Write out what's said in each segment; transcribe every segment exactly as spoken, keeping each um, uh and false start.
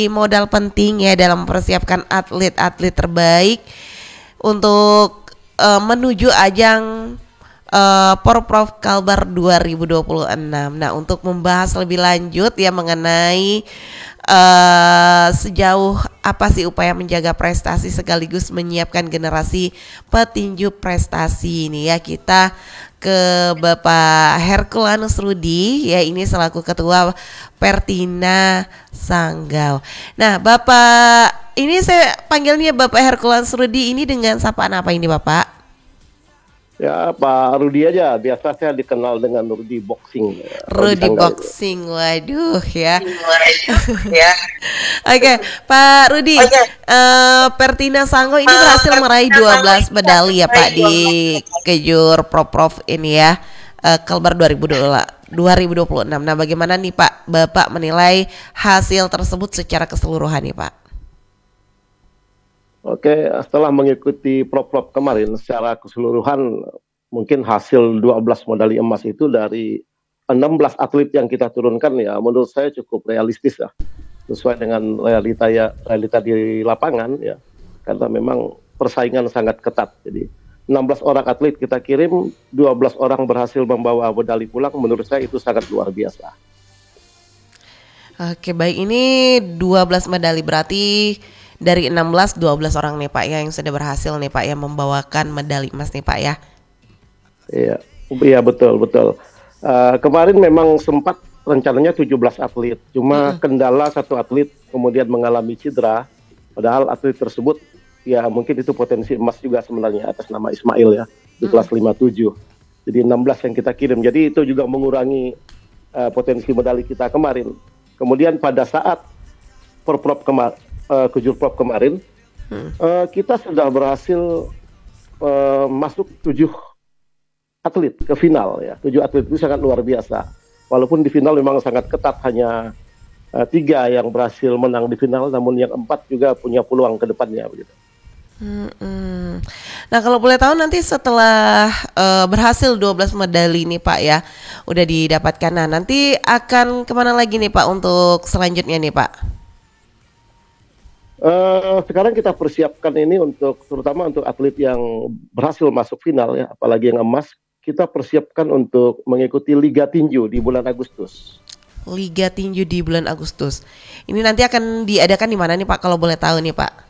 modal penting ya dalam mempersiapkan atlet-atlet terbaik untuk uh, menuju ajang uh, Porprov Kalbar dua ribu dua puluh enam. Nah, untuk membahas lebih lanjut ya mengenai Uh, sejauh apa sih upaya menjaga prestasi sekaligus menyiapkan generasi petinju prestasi ini ya, kita ke Bapak Herculanus Rudi ya, ini selaku Ketua Pertina Sanggau. Nah Bapak, ini saya panggilnya Bapak Herculanus Rudi ini dengan sapaan apa ini Bapak? Ya Pak Rudi aja, biasa saya dikenal dengan Rudi Boxing. Rudi Boxing, waduh ya. ya. Oke, okay, Pak Rudi, okay. uh, Pertina Sanggau ini berhasil meraih dua belas medali ya Pak di Kejur Porprov ini ya, uh, Kalbar dua ribu dua puluh enam. Nah bagaimana nih Pak, Bapak menilai hasil tersebut secara keseluruhan nih Pak? Oke, setelah mengikuti Porprov kemarin secara keseluruhan, mungkin hasil dua belas medali emas itu dari enam belas atlet yang kita turunkan ya, menurut saya cukup realistis ya, sesuai dengan realita ya, realita di lapangan ya, karena memang persaingan sangat ketat. Jadi enam belas orang atlet kita kirim, dua belas orang berhasil membawa medali pulang, menurut saya itu sangat luar biasa. Oke baik, ini dua belas medali berarti dari enam belas, dua belas orang nih Pak ya yang sudah berhasil nih Pak ya membawakan medali emas nih Pak ya. Iya, iya betul betul. Uh, kemarin memang sempat rencananya tujuh belas atlet, cuma mm-hmm. kendala satu atlet kemudian mengalami cedera. Padahal atlet tersebut ya mungkin itu potensi emas juga sebenarnya atas nama Ismail ya di kelas mm-hmm. lima puluh tujuh. Jadi enam belas yang kita kirim. Jadi itu juga mengurangi uh, potensi medali kita kemarin. Kemudian pada saat Porprov kemarin, Uh, Kejur Prov kemarin hmm. uh, kita sudah berhasil uh, masuk tujuh atlet ke final ya. Tujuh atlet itu sangat luar biasa. Walaupun di final memang sangat ketat, hanya uh, tiga yang berhasil menang di final, namun yang empat juga punya peluang ke depannya begitu. Hmm. Nah kalau boleh tahu nanti setelah uh, berhasil dua belas medali nih Pak ya, udah didapatkan. Nah nanti akan kemana lagi nih Pak untuk selanjutnya nih Pak? Uh, sekarang kita persiapkan ini untuk terutama untuk atlet yang berhasil masuk final ya, apalagi yang emas, kita persiapkan untuk mengikuti Liga Tinju di bulan Agustus. Liga Tinju di bulan Agustus. Ini nanti akan diadakan di mana nih Pak kalau boleh tahu nih Pak?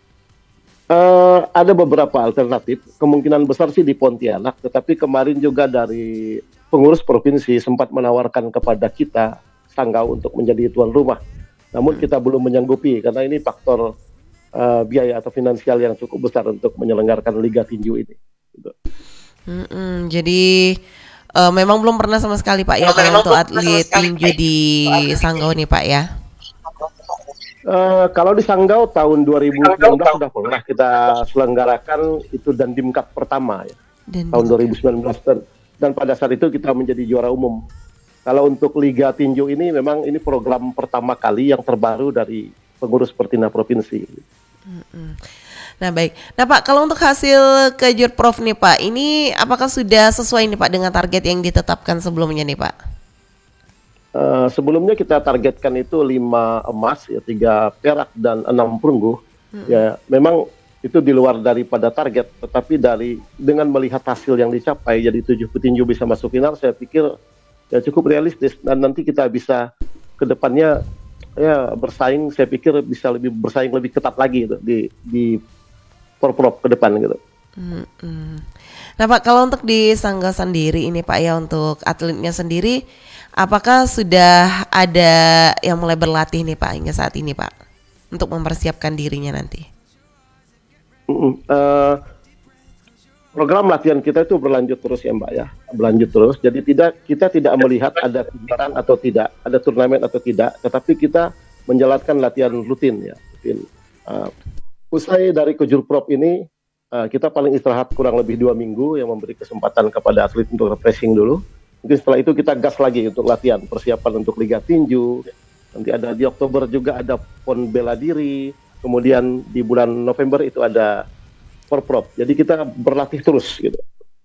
Uh, ada beberapa alternatif, kemungkinan besar sih di Pontianak, tetapi kemarin juga dari pengurus provinsi sempat menawarkan kepada kita Sanggau untuk menjadi tuan rumah. Namun kita belum menyanggupi karena ini faktor uh, biaya atau finansial yang cukup besar untuk menyelenggarakan Liga Tinju ini. Gitu. Mm-mm, jadi uh, memang belum pernah sama sekali Pak ya kalau untuk atlet tinju di Sanggau nih Pak ya. Uh, kalau di Sanggau tahun dua ribu sembilan belas sudah pernah kita selenggarakan itu Dandim Cup pertama ya. Dan tahun dua ribu sembilan belas dan, dan pada saat itu kita menjadi juara umum. Kalau untuk Liga Tinju ini memang ini program pertama kali yang terbaru dari pengurus Pertina Provinsi. Mm-mm. Nah baik, nah Pak kalau untuk hasil Kejur Prof nih Pak, ini apakah sudah sesuai nih Pak dengan target yang ditetapkan sebelumnya nih Pak? Uh, sebelumnya kita targetkan itu lima emas, ya tiga perak dan enam perunggu. Mm-hmm. Ya memang itu di luar daripada target, tetapi dari dengan melihat hasil yang dicapai, jadi tujuh petinju bisa masuk final, saya pikir ya cukup realistis dan nanti kita bisa ke depannya ya bersaing, saya pikir bisa lebih bersaing lebih ketat lagi gitu, di di Porprov ke depan gitu. Hmm. Nah Pak kalau untuk di Sanggau sendiri ini Pak ya untuk atletnya sendiri apakah sudah ada yang mulai berlatih nih Pak hingga saat ini Pak untuk mempersiapkan dirinya nanti? Uh, uh, Program latihan kita itu berlanjut terus ya Mbak ya, berlanjut terus. Jadi tidak kita tidak melihat ada kejuaraan atau tidak, ada turnamen atau tidak, tetapi kita menjalankan latihan rutin ya. Rutin. Uh, usai dari Kejur Prov ini, uh, kita paling istirahat kurang lebih dua minggu yang memberi kesempatan kepada atlet untuk refreshing dulu. Mungkin setelah itu kita gas lagi untuk latihan, persiapan untuk Liga Tinju. Nanti ada di Oktober juga ada Pon Bela Diri. Kemudian di bulan November itu ada Porprov. Jadi kita berlatih terus gitu.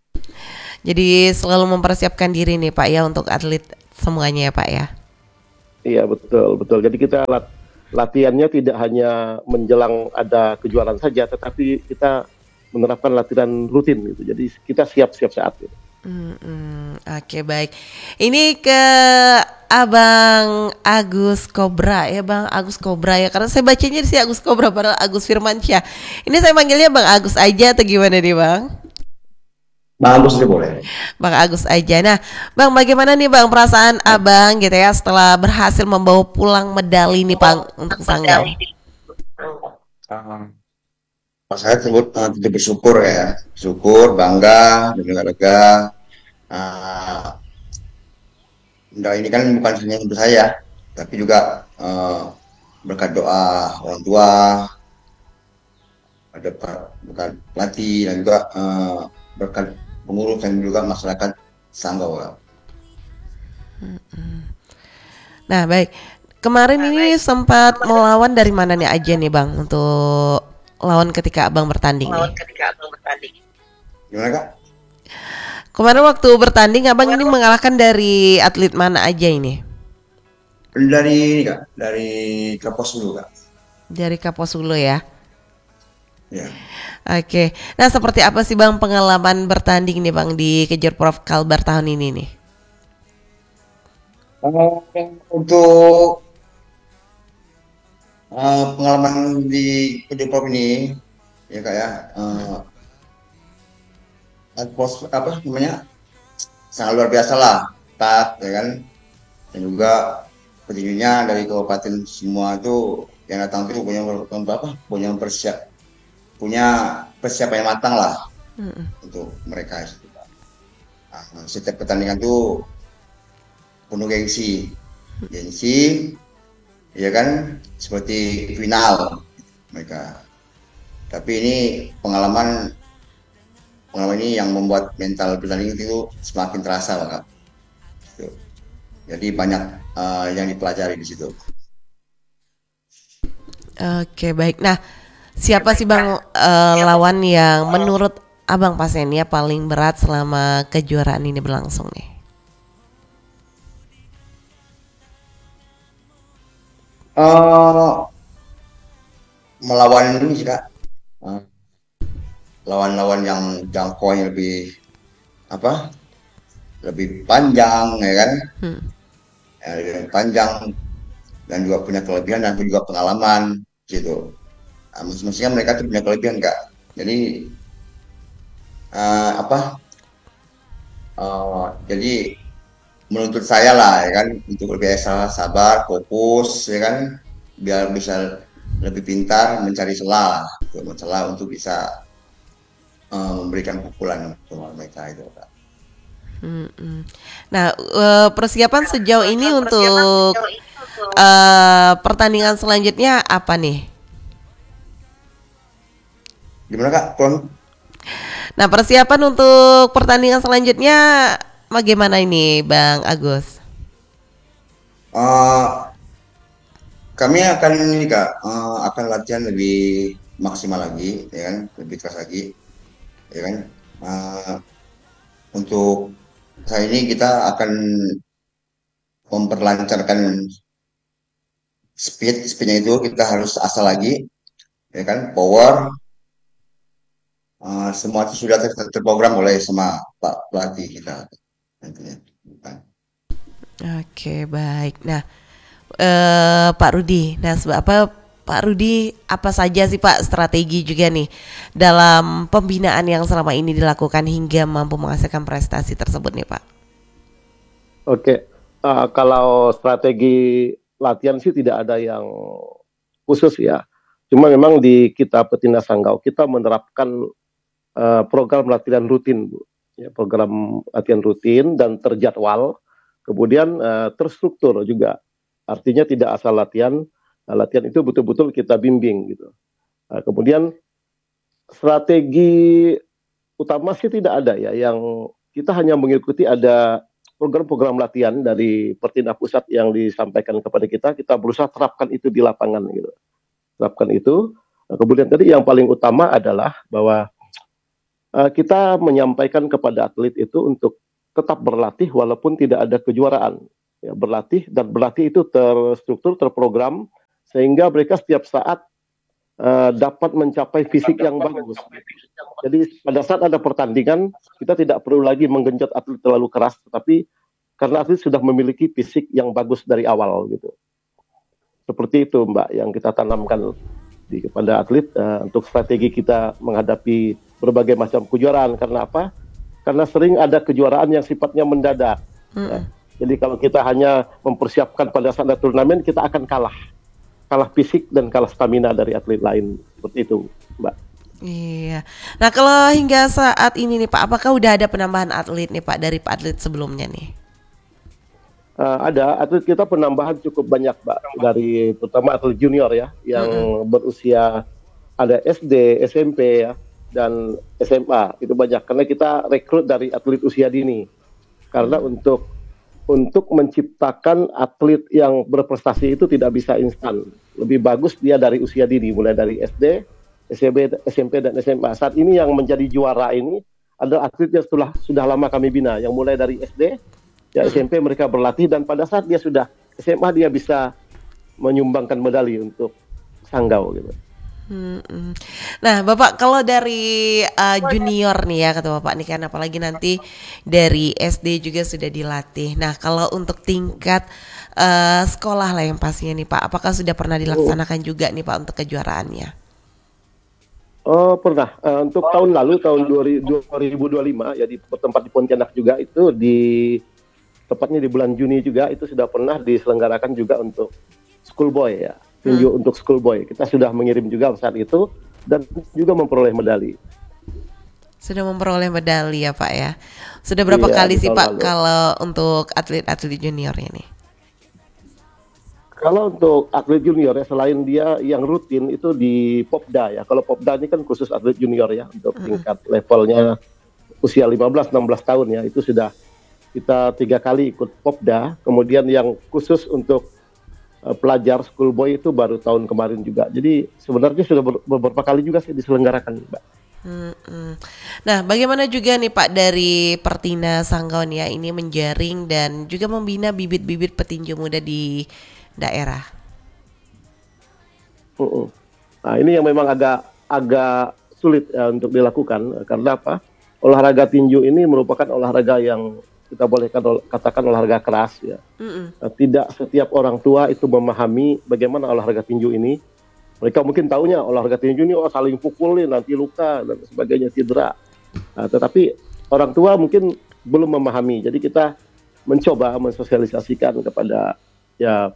Jadi selalu mempersiapkan diri nih Pak ya untuk atlet semuanya ya Pak ya. Iya betul betul. Jadi kita lat- latihannya tidak hanya menjelang ada kejuaraan saja, tetapi kita menerapkan latihan rutin gitu. Jadi kita siap-siap saat itu. Mm-mm. Oke, baik. Ini ke Abang Agus Kobra ya, Bang Agus Kobra ya. Karena saya bacanya sih Agus Kobra padahal Agus Firmansyah. Ini saya manggilnya Bang Agus aja atau gimana nih, Bang? Bagus sih boleh. Bang Agus aja. Nah, Bang, bagaimana nih Bang perasaan Abang gitu ya setelah berhasil membawa pulang medali nih Bang untuk Sanggau? Ah, Pak saya tersebut uh, tidak bersyukur ya, syukur, bangga, dan juga lega. Ah, Benda ini kan bukan hanya untuk saya, tapi juga eh, berkat doa orang tua, ada per- berkat pelatih dan juga eh, berkat pengurus dan juga masyarakat Sanggau. Ya. Nah, baik. Kemarin ini sempat melawan dari mana nih aja nih Bang untuk lawan ketika Abang bertanding nih? Gimana kak? Kemarin waktu bertanding Abang ini mengalahkan dari atlet mana aja ini? Dari ini kak, dari Kapos dulu kak. Dari Kaposulu ya. Ya. Oke. Nah, seperti apa sih Bang pengalaman bertanding nih Bang di Kejur Prof Kalbar tahun ini nih? Eh, untuk eh, pengalaman di Kedepok ini, ya kak ya, eh, pos apa namanya sangat luar biasa lah, ketat ya kan, dan juga petinjunya dari kabupaten semua itu yang datang itu punya apa punya persiap punya persiapan yang matang lah Mm-mm. untuk mereka itu. Nah, setiap pertandingan tuh penuh gengsi, gengsi, ya kan seperti final mereka. Tapi ini pengalaman pengalaman ini yang membuat mental pertandingan itu semakin terasa, Pak. Gitu. Jadi banyak uh, yang dipelajari di situ. Oke, baik. Nah, siapa sih Bang eh, lawan yang menurut Abang pasiennya paling berat selama kejuaraan ini berlangsung nih? Uh, melawan ini sih kak, uh, lawan-lawan yang jangkauannya lebih apa, lebih panjang ya kan, Hmm. ya, lebih panjang dan juga punya kelebihan dan juga pengalaman gitu. Nah, mestinya mereka tuh punya kelebihan kak. Jadi uh, apa, uh, jadi menuntut saya lah ya kan untuk lebih ekstra sabar, fokus ya kan, biar bisa lebih pintar mencari celah, untuk celah untuk bisa uh, memberikan pukulan untuk mereka itu kak. Mm-mm. Nah, eh, persiapan sejauh ini untuk eh, pertandingan selanjutnya apa nih? Gimana kak? Kon? Nah, persiapan untuk pertandingan selanjutnya bagaimana ini, Bang Agus? Uh, kami akan ini kak, uh, akan latihan lebih maksimal lagi, ya kan, lebih keras lagi, ya kan. Uh, untuk kali ini kita akan memperlancarkan speed, speednya itu kita harus asal lagi, ya kan, power, uh, semua itu sudah ter terprogram oleh sama Pak pelatih kita nantinya. Oke, baik. Nah, eh, Pak Rudi, nah sebab apa Pak Rudi apa saja sih Pak strategi juga nih dalam pembinaan yang selama ini dilakukan hingga mampu menghasilkan prestasi tersebut nih Pak? Oke, uh, kalau strategi latihan sih tidak ada yang khusus ya. Cuma memang di kita Petindas Sanggau kita menerapkan uh, program latihan rutin, Bu. Ya, program latihan rutin dan terjadwal, kemudian uh, terstruktur juga. Artinya tidak asal latihan, nah, latihan itu betul-betul kita bimbing gitu. Nah, kemudian strategi utama sih tidak ada ya, yang kita hanya mengikuti ada program-program latihan dari Pertindak Pusat yang disampaikan kepada kita, kita berusaha terapkan itu di lapangan gitu. Terapkan itu. Nah, kemudian tadi yang paling utama adalah bahwa uh, kita menyampaikan kepada atlet itu untuk tetap berlatih walaupun tidak ada kejuaraan. Ya, berlatih dan berlatih itu terstruktur, terprogram sehingga mereka setiap saat uh, dapat mencapai fisik yang bagus. Jadi pada saat ada pertandingan, kita tidak perlu lagi menggenjot atlet terlalu keras, tetapi karena atlet sudah memiliki fisik yang bagus dari awal gitu. Seperti itu Mbak yang kita tanamkan di kepada atlet uh, untuk strategi kita menghadapi berbagai macam kejuaraan. Karena apa? Karena sering ada kejuaraan yang sifatnya mendadak. Mm. Ya. Jadi kalau kita hanya mempersiapkan pada saat ada turnamen, kita akan kalah. Kalah fisik dan kalah stamina dari atlet lain. Seperti itu, Mbak. Iya. Nah, kalau hingga saat ini nih Pak, apakah udah ada penambahan atlet nih Pak dari atlet sebelumnya nih? Uh, ada, atlet kita penambahan cukup banyak, Mbak. Dari terutama atlet junior ya, yang mm-hmm. berusia ada S D, S M P ya, dan S M A. Itu banyak, karena kita rekrut dari atlet usia dini. Karena mm-hmm. untuk untuk menciptakan atlet yang berprestasi itu tidak bisa instan. Lebih bagus dia dari usia dini, mulai dari S D, S M P, S M P dan S M A. Saat ini yang menjadi juara ini adalah atlet yang sudah sudah lama kami bina, yang mulai dari S D, ya S M P mereka berlatih, dan pada saat dia sudah S M A dia bisa menyumbangkan medali untuk Sanggau gitu. Hmm. Nah, Bapak kalau dari uh, junior nih ya kata Bapak nih kan, apalagi nanti dari S D juga sudah dilatih. Nah, kalau untuk tingkat uh, sekolah lah yang pastinya nih Pak, apakah sudah pernah dilaksanakan oh. juga nih Pak untuk kejuaraannya? Oh pernah. Uh, untuk oh. tahun lalu tahun dua ribu dua puluh lima ya di tempat di Pontianak juga, itu di tepatnya di bulan Juni juga itu sudah pernah diselenggarakan juga untuk schoolboy ya. Tinju hmm. untuk schoolboy. Kita sudah mengirim juga saat itu dan juga memperoleh medali. Sudah memperoleh medali ya Pak ya. Sudah berapa iya, kali sih Pak lalu. Kalau untuk atlet-atlet junior ini? Kalau untuk atlet junior ya, selain dia yang rutin itu di Popda ya. Kalau Popda ini kan khusus atlet junior ya, untuk hmm. tingkat levelnya usia lima belas enam belas tahun ya. Itu sudah kita tiga kali ikut Popda. Kemudian yang khusus untuk pelajar schoolboy itu baru tahun kemarin juga. Jadi sebenarnya sudah ber- beberapa kali juga sih diselenggarakan, Mbak. Hmm-hmm. Nah, bagaimana juga nih Pak dari Pertina Sanggau ya ini menjaring dan juga membina bibit-bibit petinju muda di daerah? Uh-uh. Nah, ini yang memang agak agak sulit ya untuk dilakukan, karena apa? Olahraga tinju ini merupakan olahraga yang kita boleh katakan olahraga keras ya. Nah, tidak setiap orang tua itu memahami bagaimana olahraga tinju ini. Mereka mungkin taunya olahraga tinju ini oh saling pukulin nanti luka dan sebagainya, cedera. Nah, tetapi orang tua mungkin belum memahami. Jadi kita mencoba mensosialisasikan kepada ya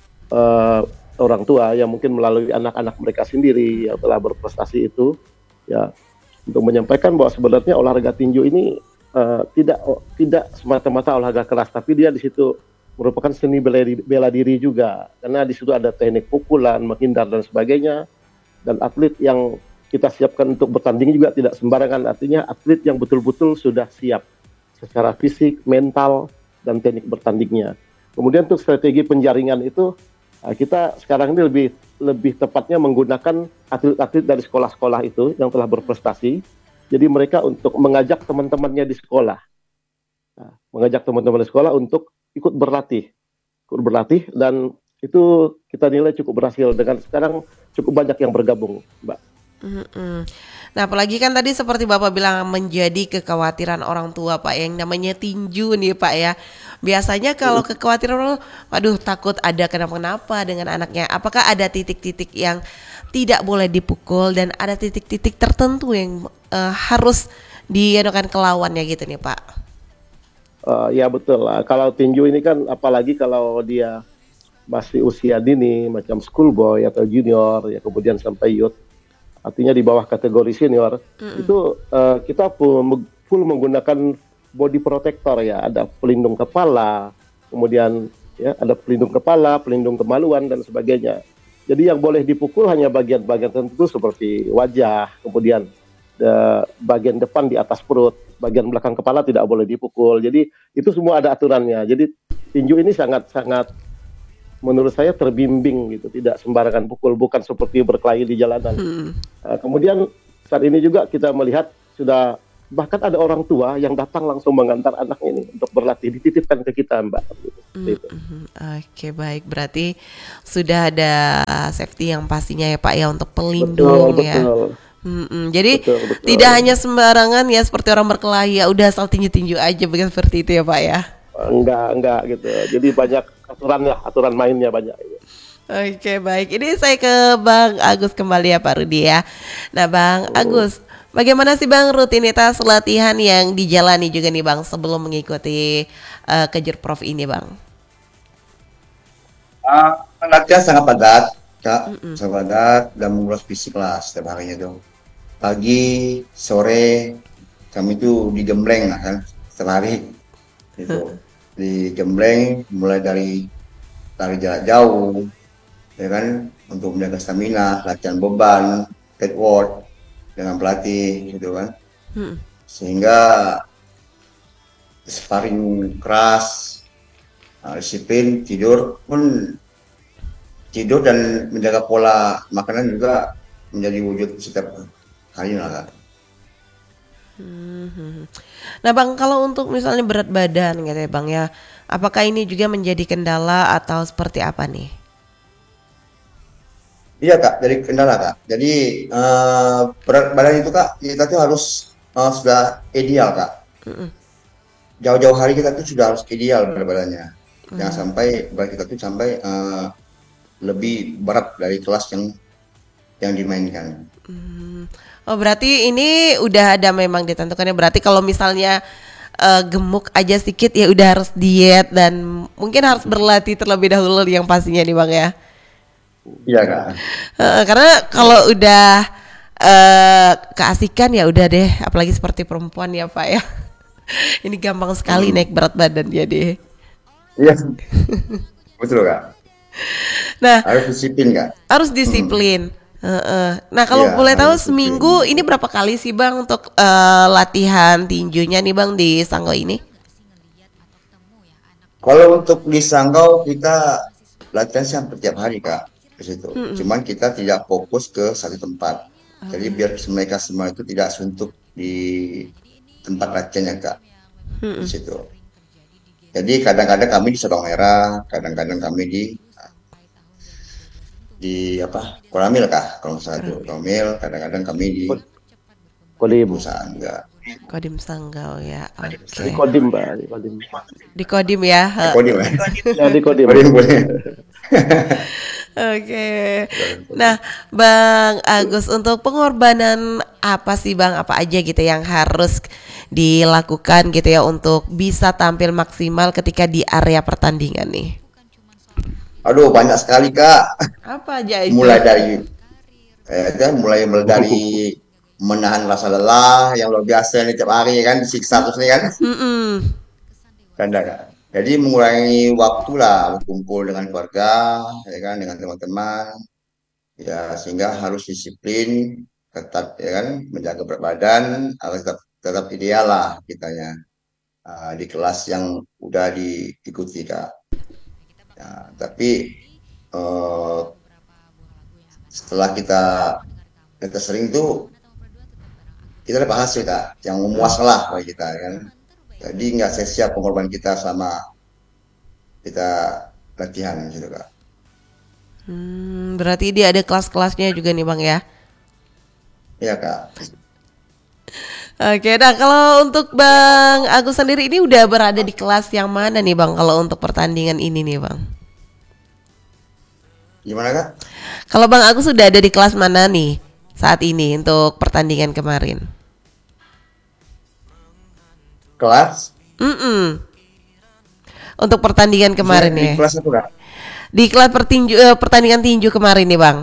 uh, orang tua yang mungkin melalui anak-anak mereka sendiri yang telah berprestasi itu ya, untuk menyampaikan bahwa sebenarnya olahraga tinju ini Uh, tidak oh, tidak semata-mata olahraga keras, tapi dia di situ merupakan seni bela diri, bela diri juga, karena di situ ada teknik pukulan, menghindar dan sebagainya. Dan atlet yang kita siapkan untuk bertanding juga tidak sembarangan, artinya atlet yang betul-betul sudah siap secara fisik, mental dan teknik bertandingnya. Kemudian untuk strategi penjaringan itu uh, kita sekarang ini lebih lebih tepatnya menggunakan atlet-atlet dari sekolah-sekolah itu yang telah berprestasi. Jadi mereka untuk mengajak teman-temannya di sekolah, nah, mengajak teman-teman di sekolah untuk ikut berlatih, ikut berlatih, dan itu kita nilai cukup berhasil. Dengan sekarang cukup banyak yang bergabung, Mbak. Mm-hmm. Nah, apalagi kan tadi seperti Bapak bilang menjadi kekhawatiran orang tua Pak, yang namanya tinju nih Pak ya. Biasanya kalau kekhawatiran, waduh takut ada kenapa-kenapa dengan anaknya. Apakah ada titik-titik yang tidak boleh dipukul dan ada titik-titik tertentu yang uh, harus dianukan ke lawannya gitu nih Pak? Uh, ya betul lah. Kalau tinju ini kan apalagi kalau dia masih usia dini macam schoolboy atau junior ya, kemudian sampai youth, artinya di bawah kategori senior, mm-hmm. itu uh, kita full, full menggunakan body protector ya, ada pelindung kepala, kemudian ya ada pelindung kepala, pelindung kemaluan dan sebagainya. Jadi yang boleh dipukul hanya bagian-bagian tertentu seperti wajah, kemudian uh, bagian depan di atas perut, bagian belakang kepala tidak boleh dipukul. Jadi itu semua ada aturannya. Jadi tinju ini sangat-sangat menurut saya terbimbing gitu, tidak sembarangan pukul, bukan seperti berkelahi di jalanan. Hmm. Uh, kemudian saat ini juga kita melihat sudah bahkan ada orang tua yang datang langsung mengantar anak ini untuk berlatih, dititipkan ke kita, Mbak. Seperti itu. Mhm, oke baik, berarti sudah ada safety yang pastinya ya Pak ya untuk pelindung Betul, ya. betul. Mm-mm, jadi Betul, betul. tidak hanya sembarangan ya seperti orang berkelahi ya udah asal tinju-tinju aja begitu seperti itu ya Pak ya. Enggak, enggak gitu. Jadi banyak aturan lah, aturan mainnya banyak. Oke baik, ini saya ke Bang Agus kembali ya Pak Rudi ya. Nah Bang Agus, bagaimana sih Bang rutinitas latihan yang dijalani juga nih Bang sebelum mengikuti uh, Kejurprov ini Bang? Uh, latihan sangat padat, Kak. Mm-mm. Sangat padat dan menguras fisik lah setiap harinya tuh. Pagi, sore, kami tuh digembleng lah kan setiap hari. Gitu. Digembleng mulai dari lari jarak jauh, ya kan, untuk menjaga stamina, latihan beban, headwork dengan pelatih gitu kan. Hmm. Sehingga sparring keras, uh, disiplin, tidur pun tidur dan menjaga pola makanan juga menjadi wujud setiap hari lah kan. Hmm. Nah Bang, kalau untuk misalnya berat badan gitu ya Bang ya, apakah ini juga menjadi kendala atau seperti apa nih? Iya Kak, jadi kendala Kak. Jadi uh, berat badan itu Kak, kita tuh harus uh, sudah ideal Kak. Mm-mm. Jauh-jauh hari kita tuh sudah harus ideal berat badannya. Mm. Jangan sampai berat kita tuh sampai uh, lebih berat dari kelas yang yang dimainkan. Hmm. Oh berarti ini udah ada memang ditentukannya. Berarti kalau misalnya uh, gemuk aja sedikit ya udah harus diet dan mungkin harus berlatih terlebih dahulu yang pastinya nih Bang ya. Iya Kak. Uh, karena kalau udah uh, keasikan ya udah deh. Apalagi seperti perempuan ya Pak ya. Ini gampang sekali hmm. naik berat badan jadi. Iya. Betul Kak. Nah harus disiplin Kak. Harus disiplin. Hmm. Uh-uh. Nah kalau ya, boleh tahu seminggu ini berapa kali sih Bang untuk uh, latihan tinjunya nih Bang di Sanggau ini? Kalau untuk di Sanggau kita latihan hampir tiap hari Kak ke situ. Mm-hmm. Cuman kita tidak fokus ke satu tempat. Oh. Jadi biar mereka semua itu tidak suntuk di tempat latihannya Kak. Mm-hmm. Di situ. Jadi kadang-kadang kami di Sabang Merah, kadang-kadang kami di di apa Koramil kah kalau misalnya itu Koramil, kadang-kadang kami di Kodim Sangga. Kodim Sanggau ya. Oke. Okay. Di Kodim Mbak, di Kodim. Di Kodim ya. Di Kodim ya. Ya di Kodim. Oke. Okay. Nah, Bang Agus untuk pengorbanan apa sih Bang apa aja gitu yang harus dilakukan gitu ya untuk bisa tampil maksimal ketika di area pertandingan nih? Aduh banyak sekali Kak. Apa aja itu? Mulai dari eh, kan, mulai dari menahan rasa lelah yang luar biasa nih tiap hari kan disiksa terus nih kan. Tanda Kak. Jadi mengurangi waktu lah berkumpul dengan keluarga, ya kan, dengan teman-teman. Ya sehingga harus disiplin, tetap ya kan menjaga berat badan, harus tetap tetap ideal lah kitanya uh, di kelas yang udah diikuti Kak. Ya, tapi uh, setelah kita kita sering tuh kita dapat hasil Kak yang memuaskan lah bagi kita kan. Jadi nggak sia-sia pengorbanan kita selama kita latihan gitu Kak. Hmm, berarti dia ada kelas-kelasnya juga nih Bang ya? Iya Kak. Oke, nah kalau untuk Bang Agus sendiri ini udah berada di kelas yang mana nih Bang kalau untuk pertandingan ini nih Bang? Gimana Kak? Kalau Bang Agus sudah ada di kelas mana nih saat ini untuk pertandingan kemarin? Kelas? Mm-mm. Untuk pertandingan kemarin ya? Di kelas apa Kak? Di kelas pertinju, uh, pertandingan tinju kemarin nih Bang.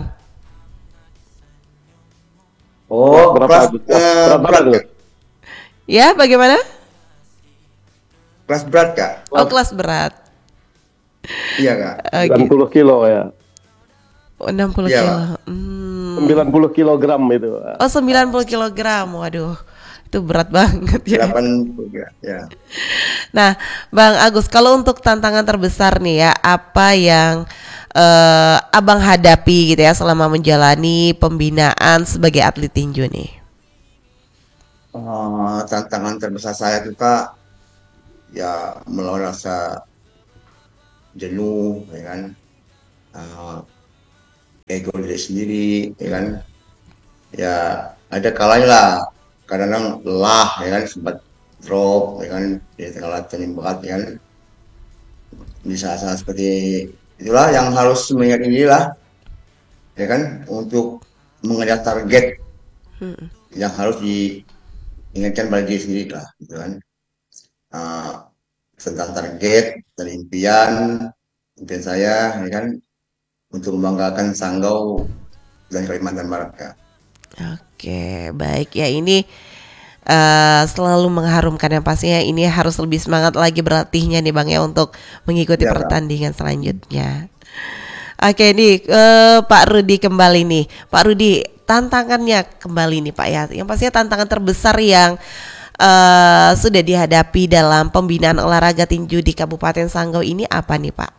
Oh, berapa? Kelas, uh, berat Kak? Ya, bagaimana? Kelas berat Kak? Oh, kelas berat. Iya Kak. Okay. enam puluh kilo ya. Oh, enam puluh ya, kilo. Hmm. sembilan puluh kilogram itu. Oh, sembilan puluh kilogram. Waduh. Itu berat banget ya. delapan puluh ya. Nah, Bang Agus, kalau untuk tantangan terbesar nih ya, apa yang uh, Abang hadapi gitu ya selama menjalani pembinaan sebagai atlet tinju nih? Eh, tantangan terbesar saya tuh Kak, ya melawan rasa jenuh, ya kan, Eh, ego diri sendiri, ya kan, ya ada kalanya lah, kadang-kadang lelah, ya kan, sempat drop, ya kan, di tengah latihan yang berat, ya kan, di saat-saat seperti itulah yang harus mengingat inilah, ya kan, untuk mengejar target Mm-mm. yang harus diingatkan pada diri sendiri lah, gitu kan. Eh, tentang target dan impian, impian saya, ya kan, untuk membanggakan Sanggau dan Kalimantan Barat ya. Oke, baik ya ini eh, selalu mengharumkan yang pastinya ini harus lebih semangat lagi berlatihnya nih Bang ya untuk mengikuti Ya Kak. pertandingan selanjutnya. Oke nih eh, Pak Rudi kembali nih. Pak Rudi, tantangannya kembali nih Pak ya. Yang pastinya tantangan terbesar yang eh, sudah dihadapi dalam pembinaan olahraga tinju di Kabupaten Sanggau ini apa nih Pak?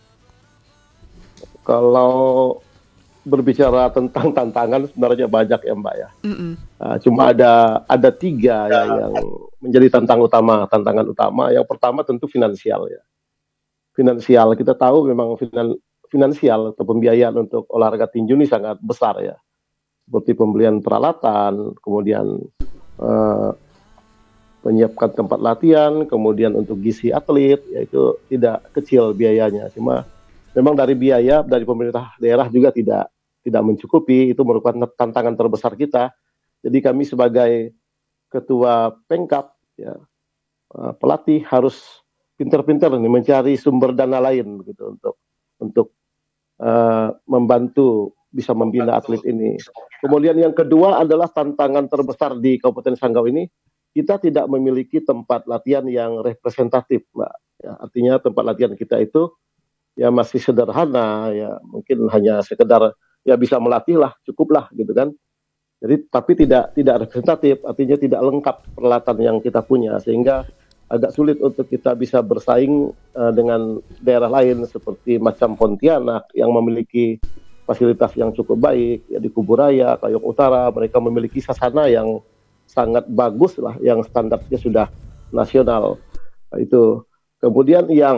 Kalau berbicara tentang tantangan sebenarnya banyak ya Mbak ya. Mm-mm. Uh, cuma ada ada tiga ya yang menjadi tantangan utama. Tantangan utama yang pertama tentu finansial ya. Finansial kita tahu memang finan, finansial atau pembiayaan untuk olahraga tinju ini sangat besar ya. Seperti pembelian peralatan, kemudian uh, menyiapkan tempat latihan, kemudian untuk gizi atlet, yaitu tidak kecil biayanya. Cuma memang dari biaya dari pemerintah daerah juga tidak tidak mencukupi. Itu merupakan tantangan terbesar kita. Jadi kami sebagai ketua Pengkap, ya, eh, pelatih harus pintar-pintar nih mencari sumber dana lain gitu untuk untuk eh, membantu bisa membina atlet ini. Kemudian yang kedua adalah tantangan terbesar di Kabupaten Sanggau ini, kita tidak memiliki tempat latihan yang representatif, Mbak. Ya, artinya tempat latihan kita itu ya masih sederhana, ya mungkin hanya sekedar ya bisa melatih lah, cukup lah gitu kan. Jadi tapi tidak tidak representatif, artinya tidak lengkap peralatan yang kita punya, sehingga agak sulit untuk kita bisa bersaing uh, dengan daerah lain seperti macam Pontianak yang memiliki fasilitas yang cukup baik, ya di Kuburaya, Kayong Utara, mereka memiliki sasana yang sangat bagus lah, yang standarnya sudah nasional. Nah, itu. Kemudian yang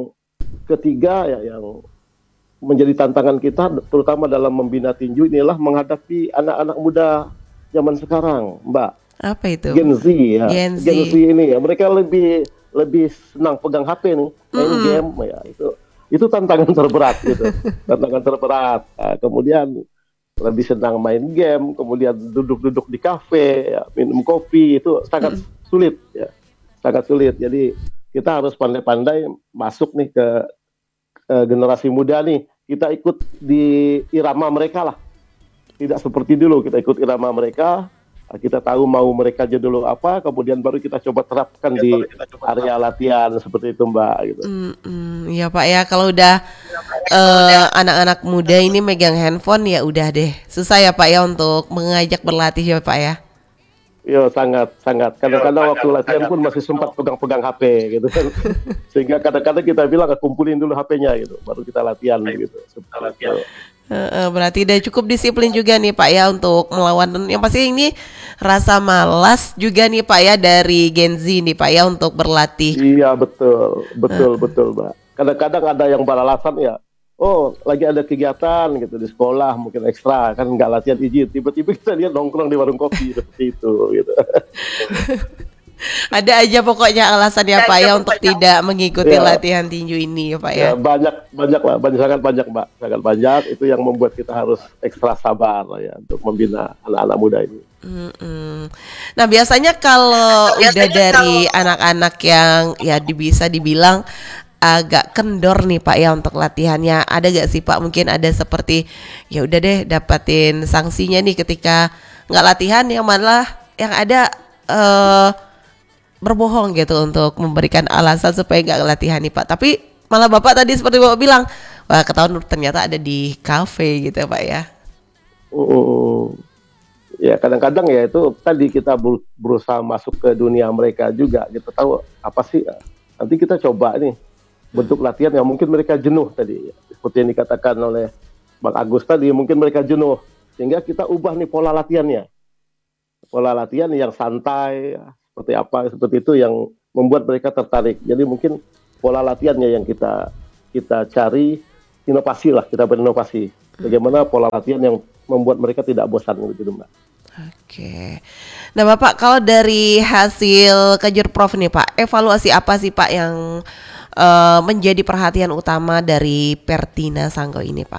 ketiga ya yang menjadi tantangan kita terutama dalam membina tinju inilah menghadapi anak-anak muda zaman sekarang, Mbak. Apa itu? Gen Z ya. Gen Z. Gen Z ini ya, mereka lebih lebih senang pegang H P nih, main Mm-mm. game ya itu. Itu tantangan terberat gitu. Tantangan terberat. Nah, kemudian lebih senang main game, kemudian duduk-duduk di kafe, ya, minum kopi itu sangat Mm-mm. sulit ya. Sangat sulit. Jadi kita harus pandai-pandai masuk nih ke uh, generasi muda nih, kita ikut di irama mereka lah. Tidak seperti dulu kita ikut irama mereka, kita tahu mau mereka dulu apa, kemudian baru kita coba terapkan di area latihan seperti itu Mbak. Gitu. Mm-mm. Ya Pak ya kalau udah eh, anak-anak muda ini megang handphone ya udah deh susah ya Pak ya untuk mengajak berlatih ya Pak ya. Yo sangat sangat. Kadang-kadang waktu latihan pun masih sempat pegang-pegang H P gitu kan. Sehingga kadang-kadang kita bilang kumpulin dulu H P-nya gitu, baru kita latihan gitu. Latihan. Heeh, berarti udah cukup disiplin juga nih Pak ya untuk melawan. Yang pasti ini rasa malas juga nih Pak ya dari Gen Z nih Pak ya untuk berlatih. Iya betul, betul, betul Mbak. Kadang-kadang ada yang beralasan ya, oh lagi ada kegiatan gitu di sekolah mungkin ekstra kan nggak latihan izin, tiba-tiba kita lihat nongkrong di warung kopi seperti itu gitu. Ada aja pokoknya alasan ya Pak ya untuk tidak mengikuti Ya, latihan tinju ini ya Pak ya. ya banyak banyak lah, banyak sangat banyak Mbak, sangat banyak itu yang membuat kita harus ekstra sabar lah ya untuk membina anak-anak muda ini. Mm-mm. Nah biasanya kalau udah dari anak-anak yang ya di- bisa dibilang agak kendor nih Pak ya untuk latihannya, ada gak sih Pak mungkin ada seperti ya udah deh dapatin sanksinya nih ketika nggak latihan yang malah yang ada eh, berbohong gitu untuk memberikan alasan supaya nggak latihan nih Pak. Tapi malah Bapak tadi seperti Bapak bilang, wah ketahuan ternyata ada di kafe gitu ya Pak ya. Uh, ya kadang-kadang ya itu tadi kita ber- berusaha masuk ke dunia mereka juga, kita tahu apa sih. Nanti kita coba nih bentuk latihan yang mungkin mereka jenuh tadi, seperti yang dikatakan oleh Bang Agus tadi, mungkin mereka jenuh, sehingga kita ubah nih pola latihannya. pola latihan yang santai, seperti apa, seperti itu yang membuat mereka tertarik. Jadi mungkin pola latihannya yang kita kita cari inovasi lah, kita berinovasi. Bagaimana pola latihan yang membuat mereka tidak bosan gitu, Mbak. Oke. Nah, Bapak kalau dari hasil Kejurprov nih, Pak, evaluasi apa sih Pak yang eh, menjadi perhatian utama dari Pertina Sanggo ini, Pak?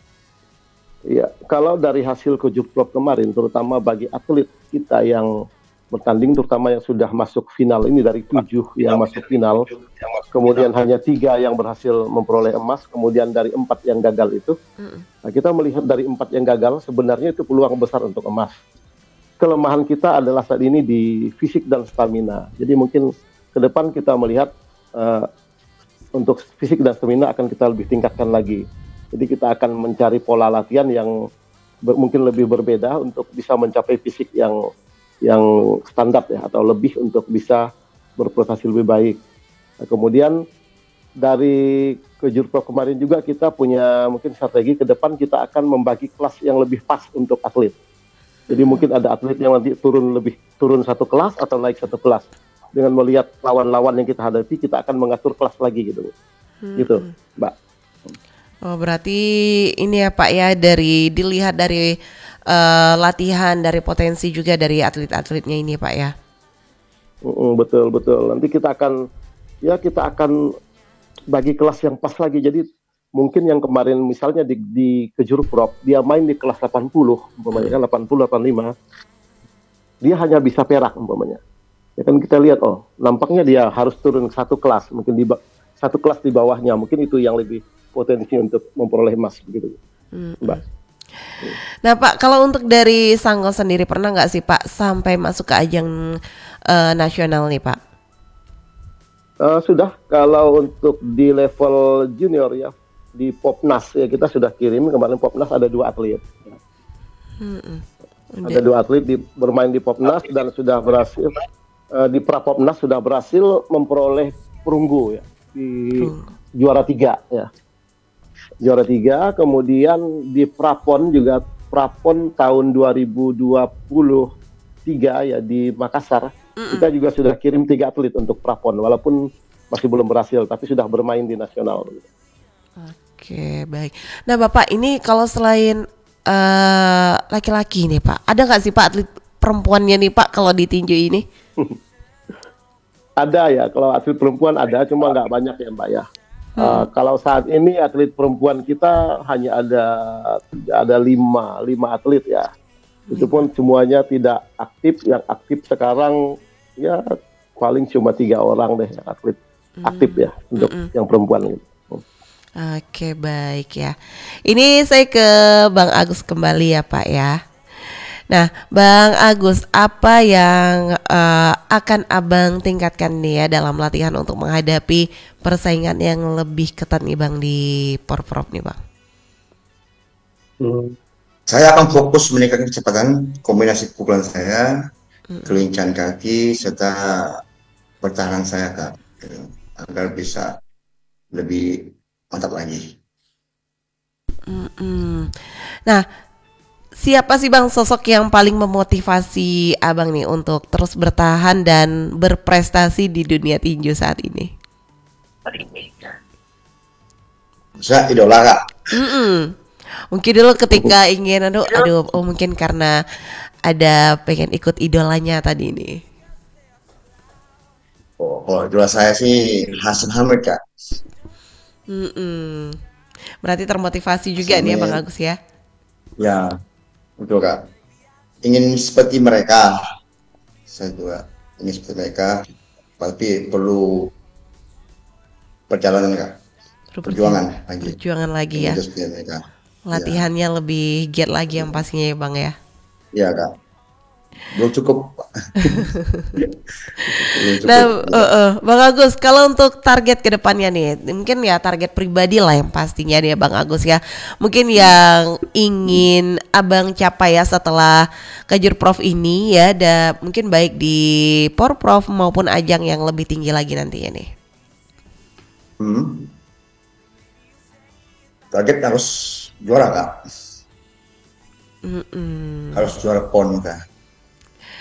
Iya, kalau dari hasil Kejurprov kemarin, terutama bagi atlet kita yang bertanding, terutama yang sudah masuk final ini dari tujuh yang masuk final, kemudian hanya tiga yang berhasil memperoleh emas, kemudian dari empat yang gagal itu, nah kita melihat dari empat yang gagal sebenarnya itu peluang besar untuk emas. Kelemahan kita adalah saat ini di fisik dan stamina. Jadi mungkin ke depan kita melihat uh, untuk fisik dan stamina akan kita lebih tingkatkan lagi. Jadi kita akan mencari pola latihan yang ber, mungkin lebih berbeda untuk bisa mencapai fisik yang yang standar ya, atau lebih untuk bisa berprestasi lebih baik. Nah, kemudian dari Kejurprov kemarin juga kita punya mungkin strategi ke depan, kita akan membagi kelas yang lebih pas untuk atlet. Jadi mungkin ada atlet yang nanti turun lebih turun satu kelas atau naik satu kelas. Dengan melihat lawan-lawan yang kita hadapi, kita akan mengatur kelas lagi gitu. Hmm. Gitu, Mbak. Oh, berarti ini ya Pak ya, dari dilihat dari uh, latihan, dari potensi juga dari atlet-atletnya ini Pak ya. Mm, betul betul. Nanti kita akan ya kita akan bagi kelas yang pas lagi. Jadi mungkin yang kemarin misalnya di, di Kejurprov dia main di kelas delapan puluh umpamanya kan, delapan puluh delapan puluh lima, dia hanya bisa perak umpamanya. Ya kan kita lihat, oh nampaknya dia harus turun satu kelas, mungkin di satu kelas di bawahnya, mungkin itu yang lebih potensi untuk memperoleh emas begitu, hmm. Mbak. Nah Pak, kalau untuk dari Sanggo sendiri pernah nggak sih Pak sampai masuk ke ajang uh, nasional nih Pak? Uh, sudah, kalau untuk di level junior ya, di Popnas ya kita sudah kirim kemarin. Popnas ada dua atlet. Hmm. Ada dua atlet di, bermain di Popnas dan sudah berhasil uh, di Prapopnas sudah berhasil memperoleh perunggu ya di hmm. juara tiga ya. Juara tiga, kemudian di Prapon juga, Prapon tahun dua ribu dua puluh tiga ya di Makassar, mm-mm. kita juga sudah kirim tiga atlet untuk Prapon, walaupun masih belum berhasil, tapi sudah bermain di nasional. Oke, baik. Nah Bapak, ini kalau selain uh, laki-laki nih Pak, ada nggak sih Pak atlet perempuannya nih Pak kalau di tinju ini? Ada ya, kalau atlet perempuan ada, cuma nggak banyak ya Mbak ya. Uh, kalau saat ini atlet perempuan kita hanya ada ada lima lima atlet ya, itu pun semuanya tidak aktif. Yang aktif sekarang ya paling cuma tiga orang deh atlet aktif ya untuk yang perempuan gitu. Oke, baik ya. Ini saya ke Bang Agus kembali ya Pak ya. Nah, Bang Agus, apa yang uh, akan Abang tingkatkan nih ya dalam latihan untuk menghadapi persaingan yang lebih ketat nih Bang di Porprov nih Bang? Hmm. Saya akan fokus meningkatkan kecepatan, kombinasi pukulan saya, hmm. kelincahan kaki, serta pertahanan saya Kak, agar bisa lebih mantap lagi. Hmm. Nah, siapa sih Bang sosok yang paling memotivasi Abang nih untuk terus bertahan dan berprestasi di dunia tinju saat ini? Saya idola Kak. Mm-mm. Mungkin dulu ketika ingin aduh, aduh oh mungkin karena ada pengen ikut idolanya tadi ini. Oh, kalau idola saya sih Hasan Hamid Kak. Mm-mm. Berarti termotivasi juga Hasan nih ya Bang Agus ya? Ya. Betul Kak, ingin seperti mereka, saya juga ingin seperti mereka, tapi perlu perjalanan Kak, perlu perjuangan lagi, perjuangan lagi ya, latihannya ya. Lebih giat lagi yang pastinya ya Bang ya. Iya Kak, belum cukup. Nah, uh, uh, Bang Agus, kalau untuk target kedepannya nih, mungkin ya target pribadi lah yang pastinya nih Bang Agus ya. Mungkin yang ingin Abang capai ya setelah Kejurprov ini ya, ada mungkin baik di Porprov maupun ajang yang lebih tinggi lagi nantinya nih. Hmm. Target harus juara Kak, Mm-mm. harus juara pon Kak.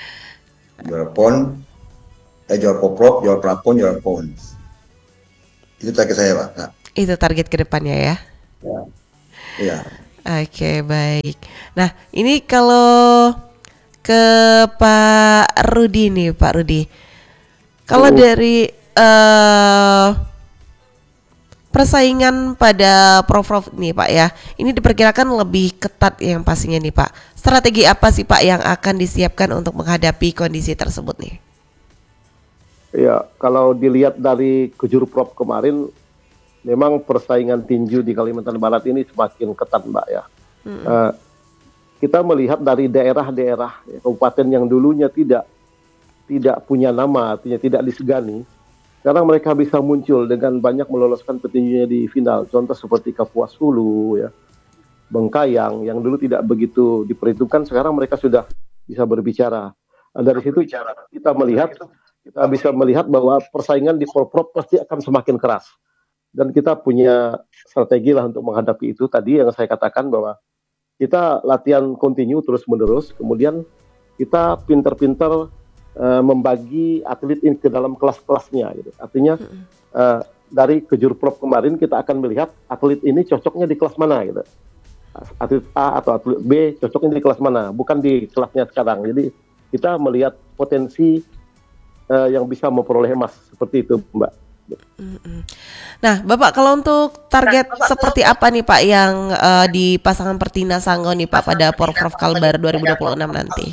juara pon, eh juara poprov, juara prapon, juara pon. Itu target saya Pak. Nah, Itu target kedepannya ya. ya. Iya. Oke, baik. Nah, ini kalau ke Pak Rudi nih, Pak Rudi. Kalau Mm-mm. dari eh persaingan pada Prof nih Pak ya, ini diperkirakan lebih ketat yang pastinya nih Pak. Strategi apa sih Pak yang akan disiapkan untuk menghadapi kondisi tersebut nih? Ya, kalau dilihat dari Kejurprov kemarin, memang persaingan tinju di Kalimantan Barat ini semakin ketat, Mbak ya. Mm-mm. Eh, kita melihat dari daerah-daerah ya, kabupaten yang dulunya tidak tidak punya nama, artinya tidak disegani, sekarang mereka bisa muncul dengan banyak meloloskan petinjunya di final. Contoh seperti Kapuas Hulu, ya, Bengkayang, yang dulu tidak begitu diperhitungkan, sekarang mereka sudah bisa berbicara. Nah, dari situ kita melihat, kita bisa melihat bahwa persaingan di Porprov pasti akan semakin keras. Dan kita punya strategi lah untuk menghadapi itu. Tadi yang saya katakan bahwa kita latihan kontinu terus-menerus, kemudian kita pinter-pinter uh, membagi atlet ini ke dalam kelas-kelasnya. Gitu. Artinya uh, dari Kejurprov kemarin kita akan melihat atlet ini cocoknya di kelas mana. Gitu. Atlet A atau atlet B cocoknya di kelas mana, bukan di kelasnya sekarang. Jadi kita melihat potensi uh, yang bisa memperoleh emas seperti itu, Mbak. Mm-mm. Nah, Bapak kalau untuk target seperti apa nih Pak yang eh, di pasangan Pertina Sanggo nih Pak pada Porprov Kalbar dua ribu dua puluh enam nanti?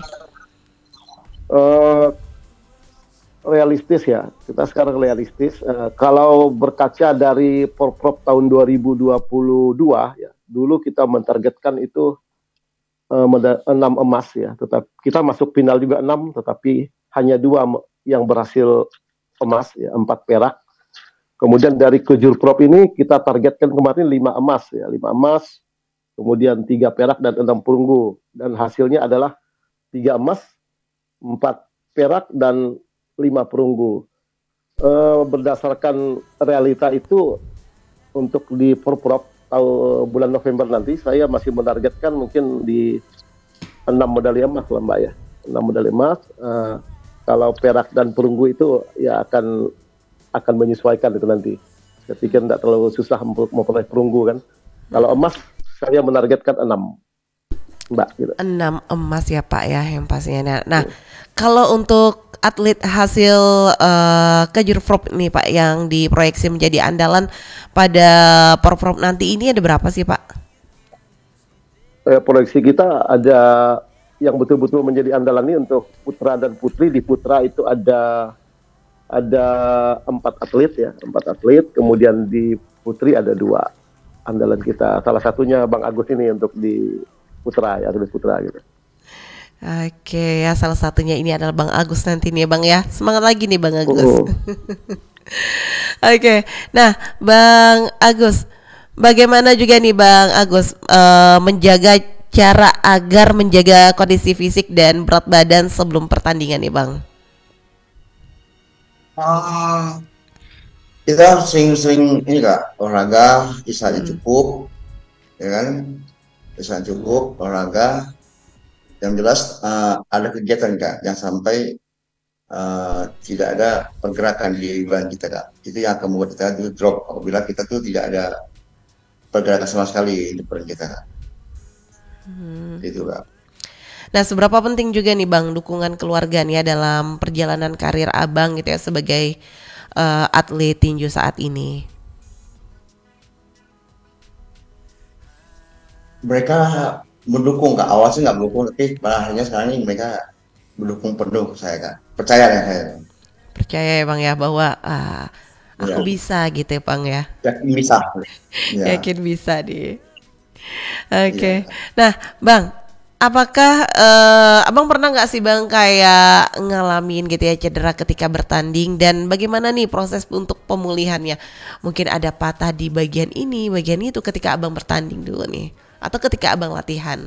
Uh, realistis ya, kita sekarang realistis. Uh, kalau berkaca dari Porprov tahun dua ribu dua puluh dua, ya, dulu kita mentargetkan itu uh, enam emas ya, tetap kita masuk final juga enam, tetapi hanya dua yang berhasil emas, ya, empat perak. Kemudian dari Kejurprov ini kita targetkan kemarin lima emas ya, lima emas, kemudian tiga perak dan enam perunggu. Dan hasilnya adalah tiga emas, empat perak dan lima perunggu. E, berdasarkan realita itu untuk di Porprov tahun bulan November nanti saya masih menargetkan mungkin di enam medali emas lah Mbak ya. enam medali emas. E, kalau perak dan perunggu itu ya akan akan menyesuaikan itu nanti. Saya pikir tidak terlalu susah memperoleh perunggu kan. Kalau emas saya menargetkan enam, Mbak. Gitu. enam emas ya Pak ya yang pastinya. Nah, kalau untuk atlet hasil uh, Kejurprov nih Pak yang diproyeksi menjadi andalan pada Porprov nanti ini ada berapa sih Pak? Eh, proyeksi kita ada yang betul-betul menjadi andalan ini untuk putra dan putri. Di putra itu ada ada empat atlet ya, empat atlet. Kemudian di putri ada dua andalan kita. Salah satunya Bang Agus ini untuk di putra ya, atlet putra gitu. Oke ya, salah satunya ini adalah Bang Agus nanti nih Bang ya. Semangat lagi nih Bang Agus. Uh-uh. Oke, nah Bang Agus, bagaimana juga nih Bang Agus uh, menjaga cara agar menjaga kondisi fisik dan berat badan sebelum pertandingan nih Bang? Ah, kita sering-sering ini kak olahraga istirahatnya Mm. cukup, ya kan? Istirahat cukup, olahraga. Yang jelas uh, ada kegiatan kak, yang sampai uh, tidak ada pergerakan di badan kita kak. Itu yang akan membuat kita itu drop apabila kita tuh tidak ada pergerakan sama sekali di badan kita kak. Hmm. Itu kak. Nah, seberapa penting juga nih Bang dukungan keluarga nih ya dalam perjalanan karir Abang gitu ya sebagai uh, atlet tinju saat ini? Mereka mendukung kak, awalnya nggak mendukung, tapi akhirnya sekarang ini mereka mendukung penuh saya kak. Percaya ya saya. Percaya ya Bang ya bahwa ah, aku Ya, bisa gitu ya Bang ya. yakin bisa. Ya, Yakin bisa deh. Oke. iya. Nah, Bang, apakah eh, Abang pernah nggak sih Bang kayak ngalamin gitu ya cedera ketika bertanding dan bagaimana nih proses untuk pemulihannya? Mungkin ada patah di bagian ini, bagian itu ketika Abang bertanding dulu nih atau ketika Abang latihan?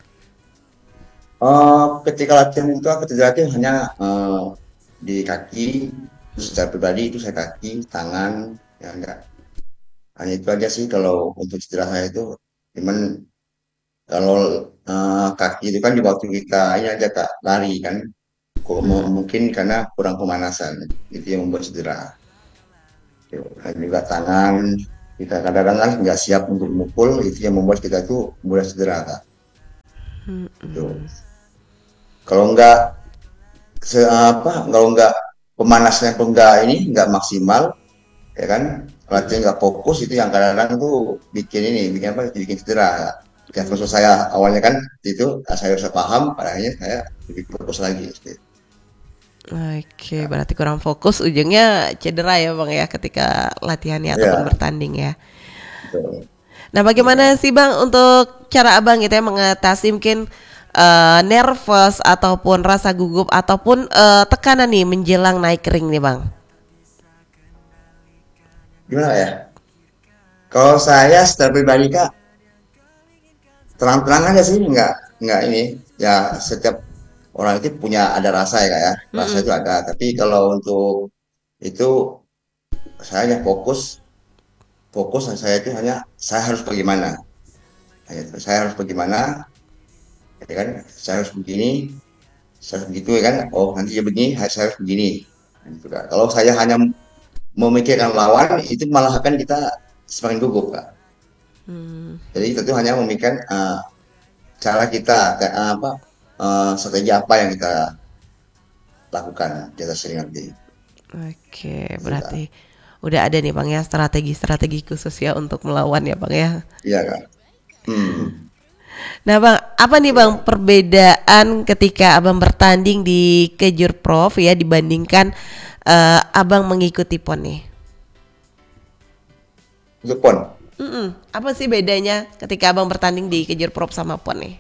Eh, ketika latihan itu aku tidak latihan hanya eh, di kaki, secara pribadi itu saya kaki, tangan, ya enggak. Hanya itu aja sih kalau untuk cedera saya itu. Cuman kalau eh, kaki itu kan di waktu kita ini aja kak lari kan, Kok Mm. mungkin karena kurang pemanasan itu yang membuat cedera. Dan juga tangan kita kadang-kadang kan nggak siap untuk mukul, itu yang membuat kita tuh mudah cedera Kak. Itu kalau nggak se apa kalau nggak pemanasan pun nggak ini nggak maksimal, ya kan, latihan nggak fokus, itu yang kadang-kadang tuh bikin ini bikin apa bikin cedera. Ya maksud saya awalnya kan itu saya harus paham, pada akhirnya saya lebih fokus lagi gitu. Oke, berarti kurang fokus ujungnya cedera ya Bang ya ketika latihannya ataupun Ya, bertanding ya. betul. Nah, Ya. bagaimana sih Bang untuk cara Abang gitu ya mengatasi mungkin eh, nervous ataupun rasa gugup ataupun eh, tekanan nih menjelang naik ring nih Bang? Gimana ya? Kalau saya secara pribadi Kak, terang-terang aja sih, nggak nggak ini. Ya setiap orang itu punya ada rasa ya Kak ya. Rasa Mm-mm. itu ada. Tapi kalau untuk itu saya hanya fokus, fokus saya itu hanya saya harus bagaimana. Hanya itu. Saya harus bagaimana, ya kan? Saya harus begini, saya harus begitu ya kan? Oh nanti ya begini, saya harus begini. Nah, gitu, Kak. Kalau saya hanya memikirkan lawan, itu malah akan kita semakin gugup Kak. Hmm. Jadi itu hanya memikirkan eh, cara kita kayak eh, apa eh, strategi apa yang kita lakukan di atas ring nanti. Oke, Itu Kak. berarti udah ada nih Bang ya strategi-strategi khusus ya untuk melawan ya Bang ya. Iya Kak. Hmm. Nah Bang, apa nih Bang Iya. perbedaan ketika Abang bertanding di Kejur Prof ya dibandingkan eh, Abang mengikuti PON nih? Untuk pon. Mm-mm. Apa sih bedanya ketika Abang bertanding di Kejur Prof sama PON nih?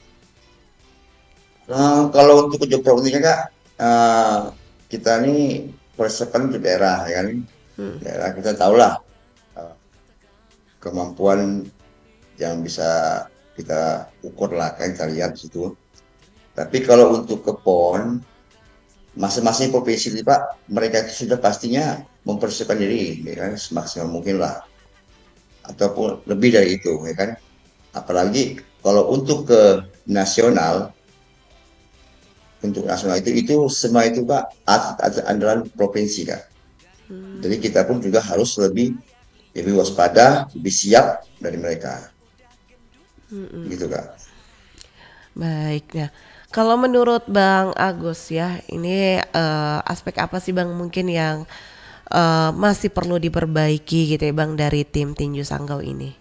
Eh, kalau untuk kerja produknya Kak, eh, kita ini persiapan untuk daerah ya kan. Hmm. Daerah kita tahulah eh, kemampuan yang bisa kita ukur lah kan kita lihat di situ. Tapi kalau untuk ke pon, masing-masing provinsi ini Pak, mereka itu sudah pastinya mempersiapkan diri ya kan semaksimal mungkin lah, ataupun lebih dari itu ya kan. Apalagi kalau untuk ke nasional, untuk nasional itu itu semua itu Pak atlet andalan provinsi Kak. Jadi kita pun juga harus lebih lebih waspada, lebih siap dari mereka, gitu Kak. Baik, nah kalau menurut Bang Agus ya, ini eh, aspek apa sih Bang mungkin yang eh, masih perlu diperbaiki gitu ya Bang dari tim tinju Sanggau ini?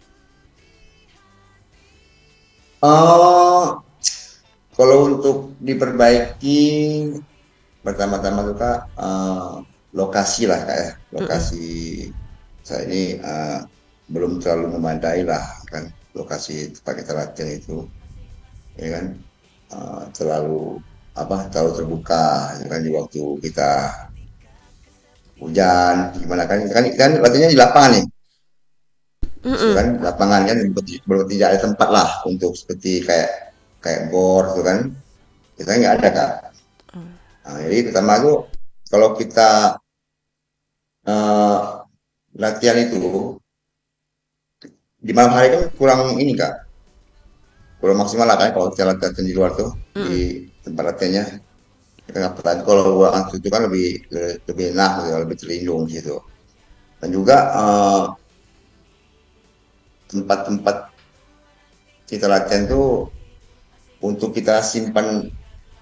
Oh, kalau untuk diperbaiki, pertama-tama tuh Kak, eh, lokasi lah Kak ya, Mm-mm. lokasi saya ini eh, belum terlalu memadai lah kan, lokasi tempat kita latihan itu, ya kan. Eh, terlalu apa terlalu terbuka ya kan di waktu kita hujan gimana kan kan kan latihannya di lapangan nih di situ Mm-mm. kan lapangan kan belum tidak ada tempat lah untuk seperti kayak kayak bor itu kan kita nggak ada Kak. Nah, jadi pertama tuh kalau kita eh, latihan itu di malam hari kan kurang ini Kak, kurang maksimal lah kan kalau kita latihan di luar tuh di Mm-mm. tempat latihannya. Kita kalau ruangan itu kan lebih lebih enak gitu, lebih terlindung gitu. Dan juga eh, tempat-tempat kita latihan tuh untuk kita simpan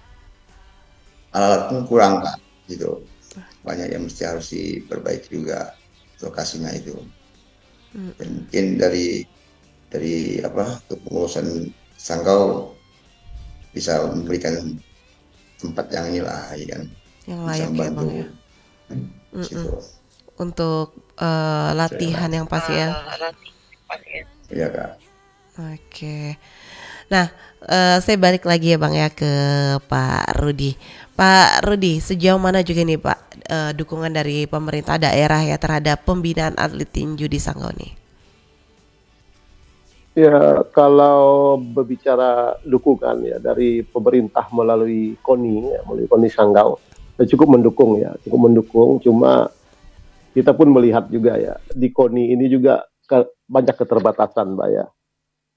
alat pun kurang Kak gitu, banyak yang mesti harus diperbaiki juga lokasinya itu. Dan mungkin dari dari apa kepengurusan Sanggau bisa memberikan tempat yang inilah ya kan, Yang bisa layak ya Bang membantu ya. Mm-mm. situ. Untuk eh, latihan Ya, yang pasti ya. ya Kak. Oke. Nah, eh, saya balik lagi ya Bang ya ke Pak Rudi. Pak Rudi, sejauh mana juga nih Pak eh, dukungan dari pemerintah daerah ya terhadap pembinaan atlet tinju di Sanggau nih? Ya, kalau berbicara dukungan ya dari pemerintah melalui KONI, ya, melalui KONI Sanggau, ya cukup mendukung ya, cukup mendukung. Cuma kita pun melihat juga ya di KONI ini juga ke- banyak keterbatasan, Mbak ya.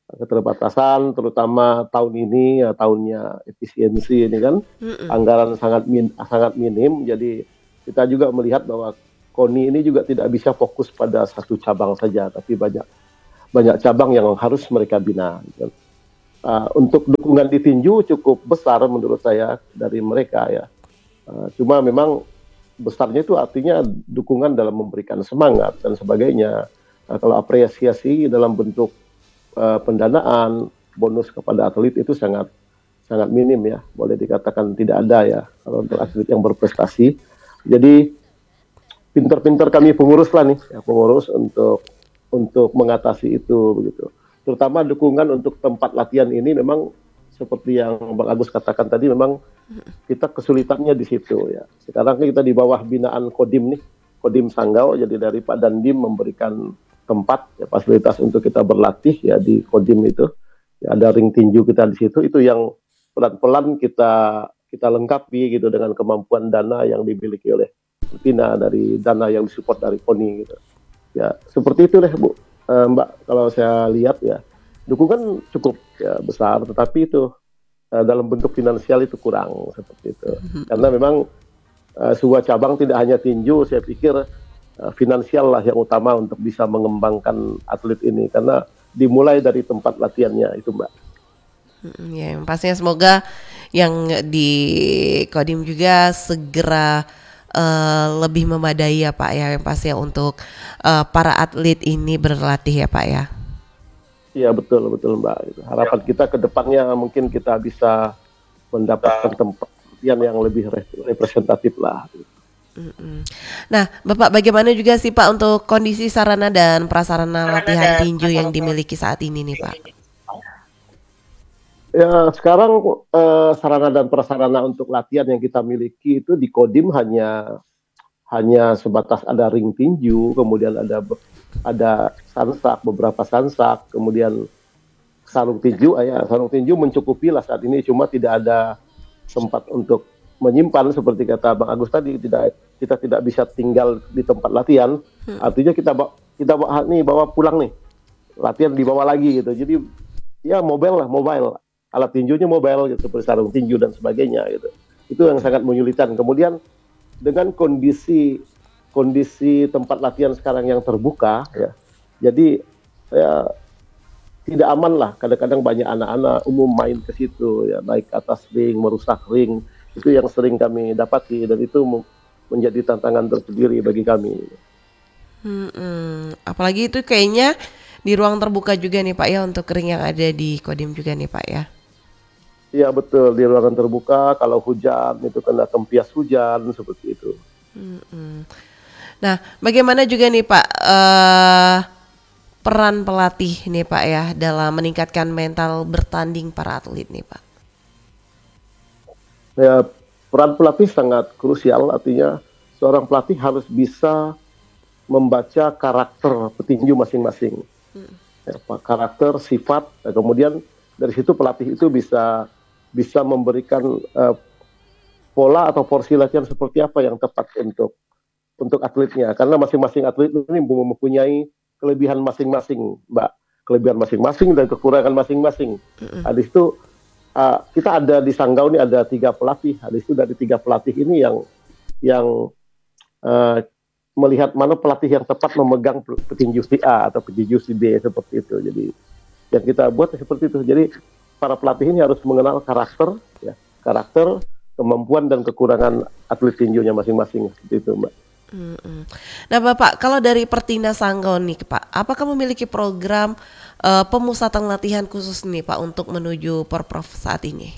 keterbatasan, terutama tahun ini ya tahunnya efisiensi ini kan, Mm-mm. anggaran sangat min, sangat minim, jadi kita juga melihat bahwa KONI ini juga tidak bisa fokus pada satu cabang saja, tapi banyak banyak cabang yang harus mereka bina. Gitu. Uh, untuk dukungan di tinju cukup besar menurut saya dari mereka ya. Uh, cuma memang besarnya itu artinya dukungan dalam memberikan semangat dan sebagainya. Uh, kalau apresiasi dalam bentuk uh, pendanaan, bonus kepada atlet itu sangat sangat minim ya, boleh dikatakan tidak ada ya kalau untuk atlet yang berprestasi. Jadi pinter-pinter kami pengurus lah nih, ya, pengurus untuk untuk mengatasi itu begitu. Terutama dukungan untuk tempat latihan ini memang seperti yang Bang Agus katakan tadi, memang kita kesulitannya di situ ya. Sekarang kita di bawah binaan Kodim nih, Kodim Sanggau, jadi dari Pak Dandim memberikan tempat ya, fasilitas untuk kita berlatih ya di Kodim itu. Ya, ada ring tinju kita di situ, itu yang pelan-pelan kita kita lengkapi gitu dengan kemampuan dana yang dimiliki oleh Tina, dari dana yang disupport dari KONI gitu. Ya, seperti itu deh Bu. E, Mbak, kalau saya lihat ya, dukungan cukup ya, besar, tetapi itu e, dalam bentuk finansial itu kurang seperti itu. Karena memang e, sebuah cabang tidak hanya tinju, saya pikir e, finansial lah yang utama untuk bisa mengembangkan atlet ini, karena dimulai dari tempat latihannya itu Mbak. Ya, yang pastinya semoga yang di Kodim juga segera uh, lebih memadai ya Pak ya, yang pastinya untuk uh, para atlet ini berlatih ya Pak ya. Iya betul betul Mbak. Harapan kita ke depannya mungkin kita bisa mendapatkan tempat yang yang lebih representatif lah. Mm-mm. Nah, Bapak bagaimana juga sih Pak untuk kondisi sarana dan prasarana latihan tinju yang dimiliki saat ini nih Pak? Ya sekarang eh, sarana dan prasarana untuk latihan yang kita miliki itu di Kodim hanya hanya sebatas ada ring tinju, kemudian ada ada sansak, beberapa sansak, kemudian sarung tinju. Ya, sarung tinju mencukupi lah saat ini, cuma tidak ada tempat untuk menyimpan seperti kata Bang Agus tadi, tidak kita tidak bisa tinggal di tempat latihan. Artinya kita kita bawa nih bawa pulang nih, latihan dibawa lagi gitu. Jadi ya mobile lah, mobile. Alat tinjunya mobile gitu, seperti sarung tinju dan sebagainya gitu. Itu yang sangat menyulitkan. Kemudian dengan kondisi kondisi tempat latihan sekarang yang terbuka ya, jadi ya tidak aman lah. Kadang-kadang banyak anak-anak umum main ke situ ya, naik ke atas ring, merusak ring. Itu yang sering kami dapati, dan itu menjadi tantangan tersendiri bagi kami. Hmm, apalagi itu kayaknya di ruang terbuka juga nih Pak ya, untuk ring yang ada di Kodim juga nih Pak ya. Iya betul, di ruangan terbuka, kalau hujan itu kena tempias hujan seperti itu. Hmm. Nah, bagaimana juga nih Pak uh, peran pelatih nih Pak ya dalam meningkatkan mental bertanding para atlet nih Pak? Ya, peran pelatih sangat krusial, artinya seorang pelatih harus bisa membaca karakter petinju masing-masing. Hmm. Ya, karakter, sifat, ya, kemudian dari situ pelatih itu bisa bisa memberikan uh, pola atau porsi latihan seperti apa yang tepat untuk untuk atletnya, karena masing-masing atlet ini mempunyai kelebihan masing-masing, Mbak, kelebihan masing-masing dan kekurangan masing-masing. Mm-hmm. Habis itu uh, kita ada di Sanggau ini ada tiga pelatih. Habis itu dari tiga pelatih ini yang yang uh, melihat mana pelatih yang tepat memegang petinju si A atau petinju si B seperti itu. Jadi yang kita buat seperti itu. Jadi para pelatih ini harus mengenal karakter, ya, karakter, kemampuan dan kekurangan atlet tinjunya masing-masing seperti itu, Mbak. Mm-mm. Nah, Bapak, kalau dari Pertina Sanggau nih, Pak, apakah memiliki program uh, pemusatan latihan khusus nih, Pak, untuk menuju Porprov saat ini?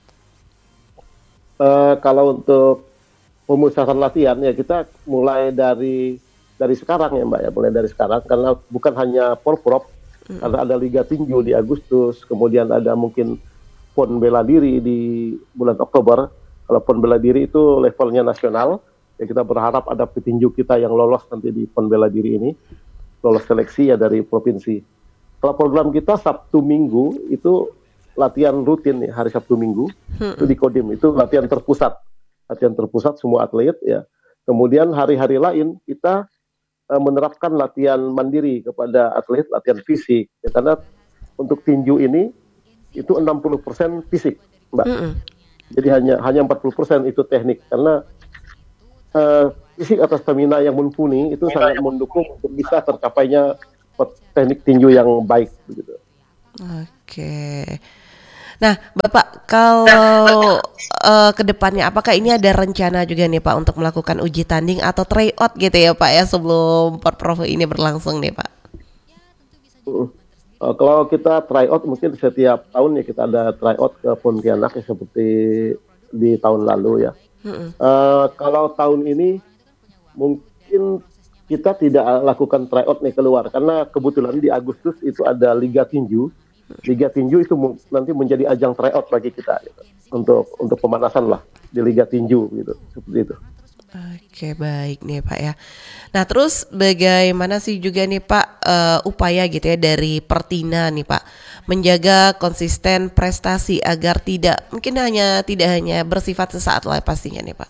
Uh, kalau untuk pemusatan latihan ya kita mulai dari dari sekarang ya, Mbak, ya, mulai dari sekarang, karena bukan hanya Porprov. Hmm. Karena ada Liga Tinju di Agustus, kemudian ada mungkin Pon Bela Diri di bulan Oktober. Kalau Pon Bela Diri itu levelnya nasional, ya kita berharap ada petinju kita yang lolos nanti di Pon Bela Diri ini, lolos seleksi ya dari provinsi. Kalau program kita Sabtu Minggu itu latihan rutin ya, hari Sabtu Minggu, hmm. itu di Kodim, itu latihan terpusat, latihan terpusat semua atlet ya. Kemudian hari-hari lain kita menerapkan latihan mandiri kepada atlet, latihan fisik, ya, karena untuk tinju ini itu enam puluh persen fisik, Mbak. Mm-mm. Jadi hanya hanya empat puluh persen itu teknik, karena uh, fisik atau stamina yang mumpuni itu sangat mendukung untuk bisa tercapainya teknik tinju yang baik begitu. Oke. Nah, Bapak, kalau uh, ke depannya apakah ini ada rencana juga nih Pak untuk melakukan uji tanding atau tryout gitu ya Pak ya sebelum Porprov ini berlangsung nih Pak? Uh, uh, kalau kita tryout mungkin setiap tahun ya kita ada tryout ke Pontianak ya seperti di tahun lalu ya. Uh, kalau tahun ini mungkin kita tidak lakukan tryout nih keluar karena kebetulan di Agustus itu ada Liga Tinju. Liga Tinju itu nanti menjadi ajang tryout bagi kita gitu. untuk untuk pemanasan lah di Liga Tinju gitu, seperti itu. Oke, baik nih Pak ya. Nah, terus bagaimana sih juga nih Pak uh, upaya gitu ya dari Pertina nih Pak menjaga konsisten prestasi agar tidak mungkin hanya tidak hanya bersifat sesaat lah pastinya nih Pak.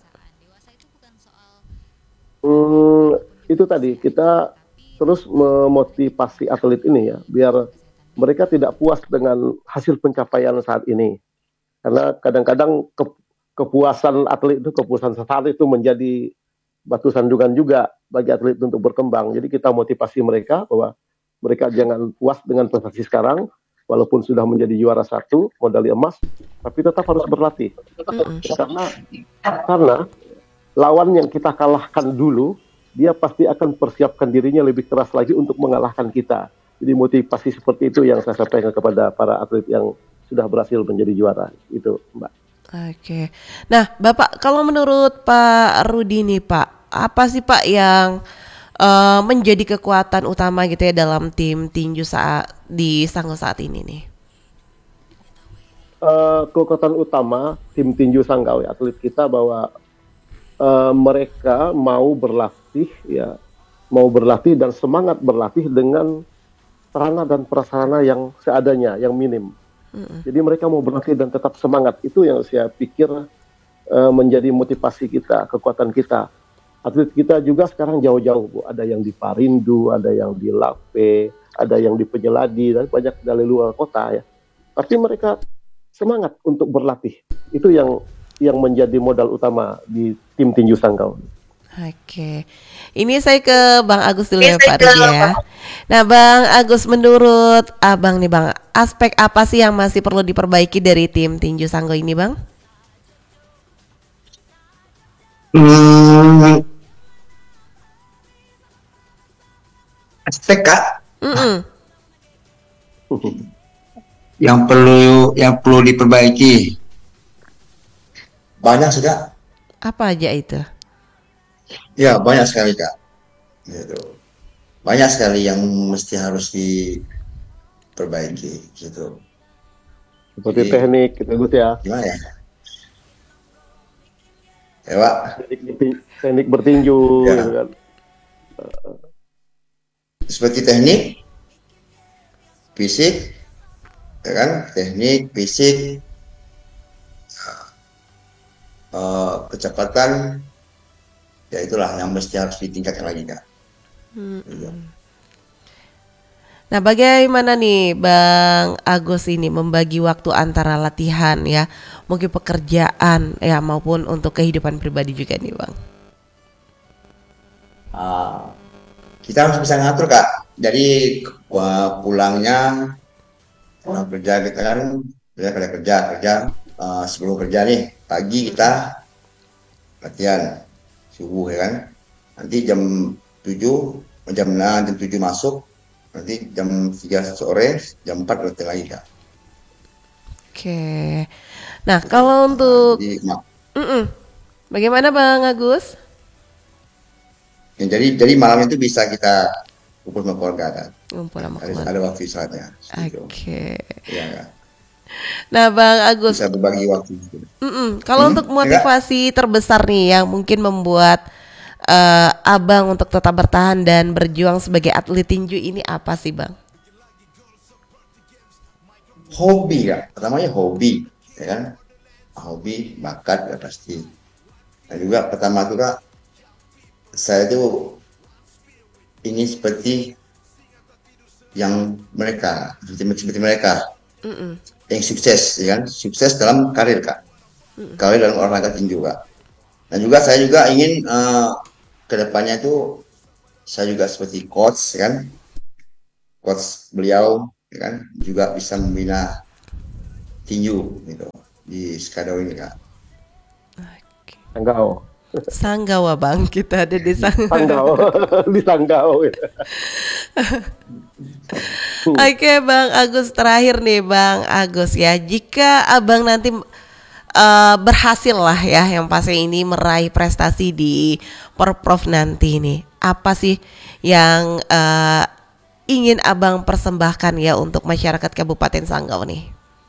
Hmm, itu tadi kita terus memotivasi atlet ini ya biar mereka tidak puas dengan hasil pencapaian saat ini, karena kadang-kadang ke, kepuasan atlet itu kepuasan sesaat itu menjadi batu sandungan juga bagi atlet untuk berkembang. Jadi kita motivasi mereka bahwa mereka jangan puas dengan prestasi sekarang, walaupun sudah menjadi juara satu medali emas, tapi tetap harus berlatih. Karena karena lawan yang kita kalahkan dulu, dia pasti akan persiapkan dirinya lebih keras lagi untuk mengalahkan kita. Jadi motivasi seperti itu yang saya sampaikan kepada para atlet yang sudah berhasil menjadi juara itu, Mbak. Oke. Nah, Bapak, kalau menurut Pak Rudi nih Pak, apa sih Pak yang uh, menjadi kekuatan utama gitu ya dalam tim tinju saat di Sanggau saat ini nih? Uh, kekuatan utama tim tinju Sanggau ya, atlet kita bahwa uh, mereka mau berlatih ya, mau berlatih dan semangat berlatih dengan sarana dan prasarana yang seadanya, yang minim. Mm-hmm. Jadi mereka mau berlatih dan tetap semangat. Itu yang saya pikir uh, menjadi motivasi kita, kekuatan kita. Atlet kita juga sekarang jauh-jauh, Bu. Ada yang di Parindu, ada yang di Lape, ada yang di Penyeladi, dan banyak dari luar kota ya. Tapi mereka semangat untuk berlatih. Itu yang yang menjadi modal utama di tim tinju Sanggau. Oke, ini saya ke Bang Agus dulu ya Pak Rudi ya. Nah Bang Agus, menurut Abang nih Bang, aspek apa sih yang masih perlu diperbaiki dari tim tinju Sanggau ini Bang? Hmm, aspek Kak, Mm-mm. yang perlu yang perlu diperbaiki banyak sudah. Apa aja itu? Ya banyak sekali Kak. Gitu. Banyak sekali yang mesti harus diperbaiki gitu. Seperti Jadi, teknik gitu Gus ya. Gimana ya? Ya Pak. Teknik, teknik bertinju Ya. gitu kan. Seperti teknik, fisik, ya kan? Teknik, fisik, uh, kecepatan, ya itulah yang mesti harus ditingkatkan lagi Kak. Hmm. Nah, bagaimana nih Bang Agus ini membagi waktu antara latihan ya, mungkin pekerjaan ya maupun untuk kehidupan pribadi juga nih Bang? Uh, kita harus bisa ngatur Kak. Jadi pulangnya pulang kerja kita kan, kita kerja kerja kerja uh, sebelum kerja nih pagi kita latihan subuh ya kan. Nanti jam tujuh jam enam jam tujuh masuk, nanti jam tiga sore jam empat latihan lagi Kak. Oke. Nah, kalau untuk jadi, bagaimana Bang Agus? ya, jadi jadi malam itu bisa kita kumpul sama keluarga kan. Kumpul sama ada, keluarga. ada waktu istirahatnya. Oke. Ya Kak. Nah, Bang Agus, Bisa berbagi waktu gitu. Kalau Hmm, untuk motivasi enggak? terbesar nih yang mungkin membuat uh, Abang untuk tetap bertahan dan berjuang sebagai atlet tinju ini apa sih Bang? Hobi Kak, pertamanya hobi, ya kan? Hobi, bakat ya pasti. Dan juga pertama tuh Kak, saya tuh ingin seperti yang mereka seperti, seperti mereka Mm-mm. yang sukses, ya kan, sukses dalam karir kak, karir dalam olahraga tinju kak. Dan juga saya juga ingin uh, kedepannya itu saya juga seperti coach, ya kan, coach beliau, ya kan, juga bisa membina tinju gitu di Skado ini kak. Oke. Sanggau. Sanggawa bang, kita ada di Sanggawa. Sanggau. Di Sanggau. Oke bang Agus, terakhir nih bang Agus ya, jika abang nanti uh, berhasil lah ya, yang pasti ini meraih prestasi di Porprov nanti nih, apa sih yang uh, ingin abang persembahkan ya untuk masyarakat Kabupaten Sanggau nih?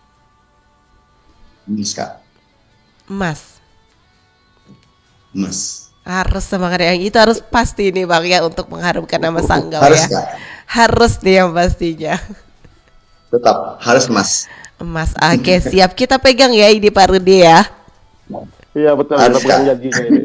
Emas kak, Mas, emas. harus semangat yang itu harus pasti nih bang ya, untuk mengharumkan nama Sanggau Harus ya. kak, Harus nih yang pastinya. tetap harus emas. Emas, oke siap, kita pegang ya ini Pak Rudi ya. Iya betul, Harus, kita pegang Kak. janjinya ini.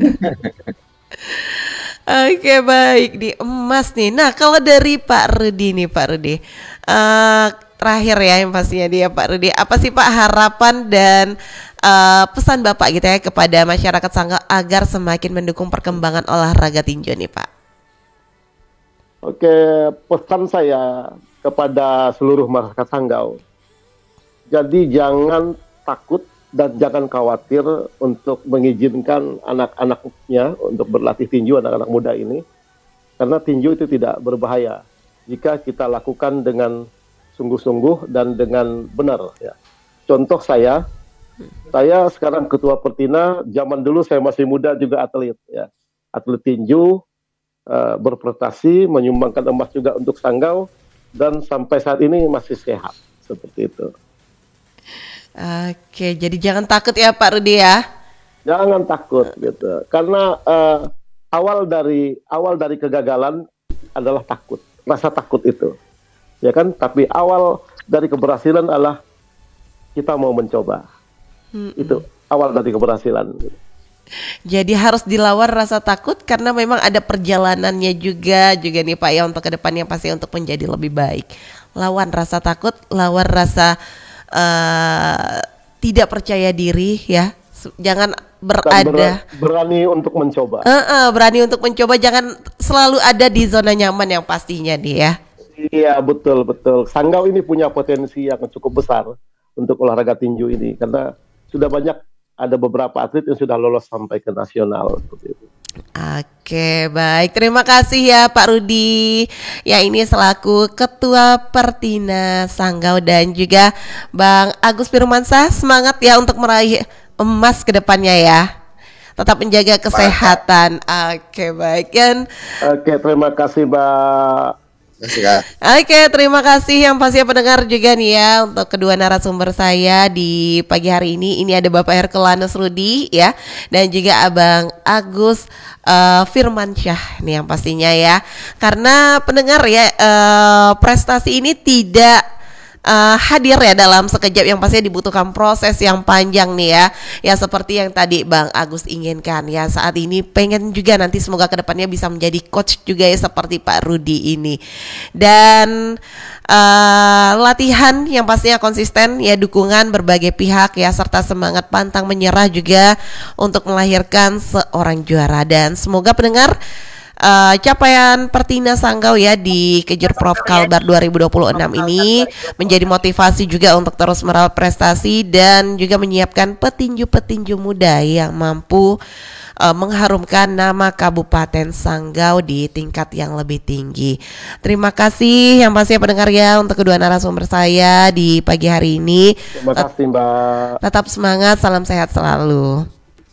Oke baik, di emas nih. Nah kalau dari Pak Rudi nih Pak Rudi, eh, terakhir ya yang pastinya dia Pak Rudi, apa sih Pak harapan dan eh, pesan Bapak gitu ya kepada masyarakat Sanggau agar semakin mendukung perkembangan olahraga tinju nih Pak? Oke, pesan saya kepada seluruh masyarakat Sanggau. Jadi jangan takut dan jangan khawatir untuk mengizinkan anak-anaknya untuk berlatih tinju, anak-anak muda ini. Karena tinju itu tidak berbahaya jika kita lakukan dengan sungguh-sungguh dan dengan benar. Ya. Contoh saya, saya sekarang ketua Pertina, zaman dulu saya masih muda juga atlet. Ya. Atlet tinju, uh, berprestasi, menyumbangkan emas juga untuk Sanggau, dan sampai saat ini masih sehat. Seperti itu. Oke, jadi jangan takut ya Pak Rudi ya. Jangan takut gitu. Karena uh, awal dari awal dari kegagalan adalah takut, rasa takut itu. Ya kan? Tapi awal dari keberhasilan adalah kita mau mencoba. Hmm. Itu awal dari keberhasilan. Jadi harus dilawan rasa takut karena memang ada perjalanannya juga juga nih Pak ya, untuk kedepannya pasti untuk menjadi lebih baik. Lawan rasa takut, lawan rasa uh, tidak percaya diri ya. Jangan berada ber- berani untuk mencoba. Uh, uh, berani untuk mencoba, jangan selalu ada di zona nyaman yang pastinya nih ya. Iya betul betul. Sanggau ini punya potensi yang cukup besar untuk olahraga tinju ini karena sudah banyak, ada beberapa atlet yang sudah lolos sampai ke nasional seperti itu. Oke baik, terima kasih ya Pak Rudi ya, ini selaku Ketua Pertina Sanggau, dan juga Bang Agus Firmansyah, semangat ya untuk meraih emas ke depannya ya. Tetap menjaga kesehatan. Oke baik kan. Oke, terima kasih Mbak. Terima kasih, Kak. Oke, terima kasih yang pasti pendengar juga nih ya, untuk kedua narasumber saya di pagi hari ini. Ini ada Bapak Herculanus Rudi ya, dan juga Abang Agus uh, Firmansyah nih yang pastinya ya. Karena pendengar ya, uh, prestasi ini tidak Uh, hadir ya dalam sekejap, yang pastinya dibutuhkan proses yang panjang nih ya. Ya seperti yang tadi Bang Agus inginkan ya, saat ini pengen juga nanti semoga kedepannya bisa menjadi coach juga ya seperti Pak Rudi ini. Dan uh, latihan yang pastinya konsisten ya, dukungan berbagai pihak ya, serta semangat pantang menyerah juga untuk melahirkan seorang juara. Dan semoga pendengar Uh, capaian Pertina Sanggau ya di Kejurprov Kalbar dua ribu dua puluh enam ini menjadi motivasi juga untuk terus merawat prestasi dan juga menyiapkan petinju-petinju muda yang mampu uh, mengharumkan nama Kabupaten Sanggau di tingkat yang lebih tinggi. Terima kasih yang pasti pendengar ya untuk kedua narasumber saya di pagi hari ini. Terima kasih Mbak. Tetap semangat, salam sehat selalu.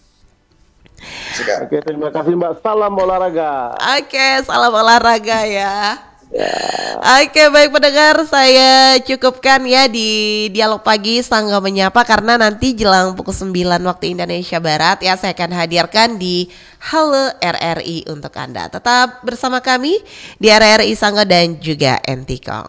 Oke, terima kasih Mbak. Salam olahraga. Oke, salam olahraga ya. Ya. Oke, baik pendengar, saya cukupkan ya di dialog pagi Sanggau Menyapa, karena nanti jelang pukul sembilan waktu Indonesia Barat ya, saya akan hadirkan di Halo R R I untuk Anda. Tetap bersama kami di R R I Sanggau dan juga N T K O M.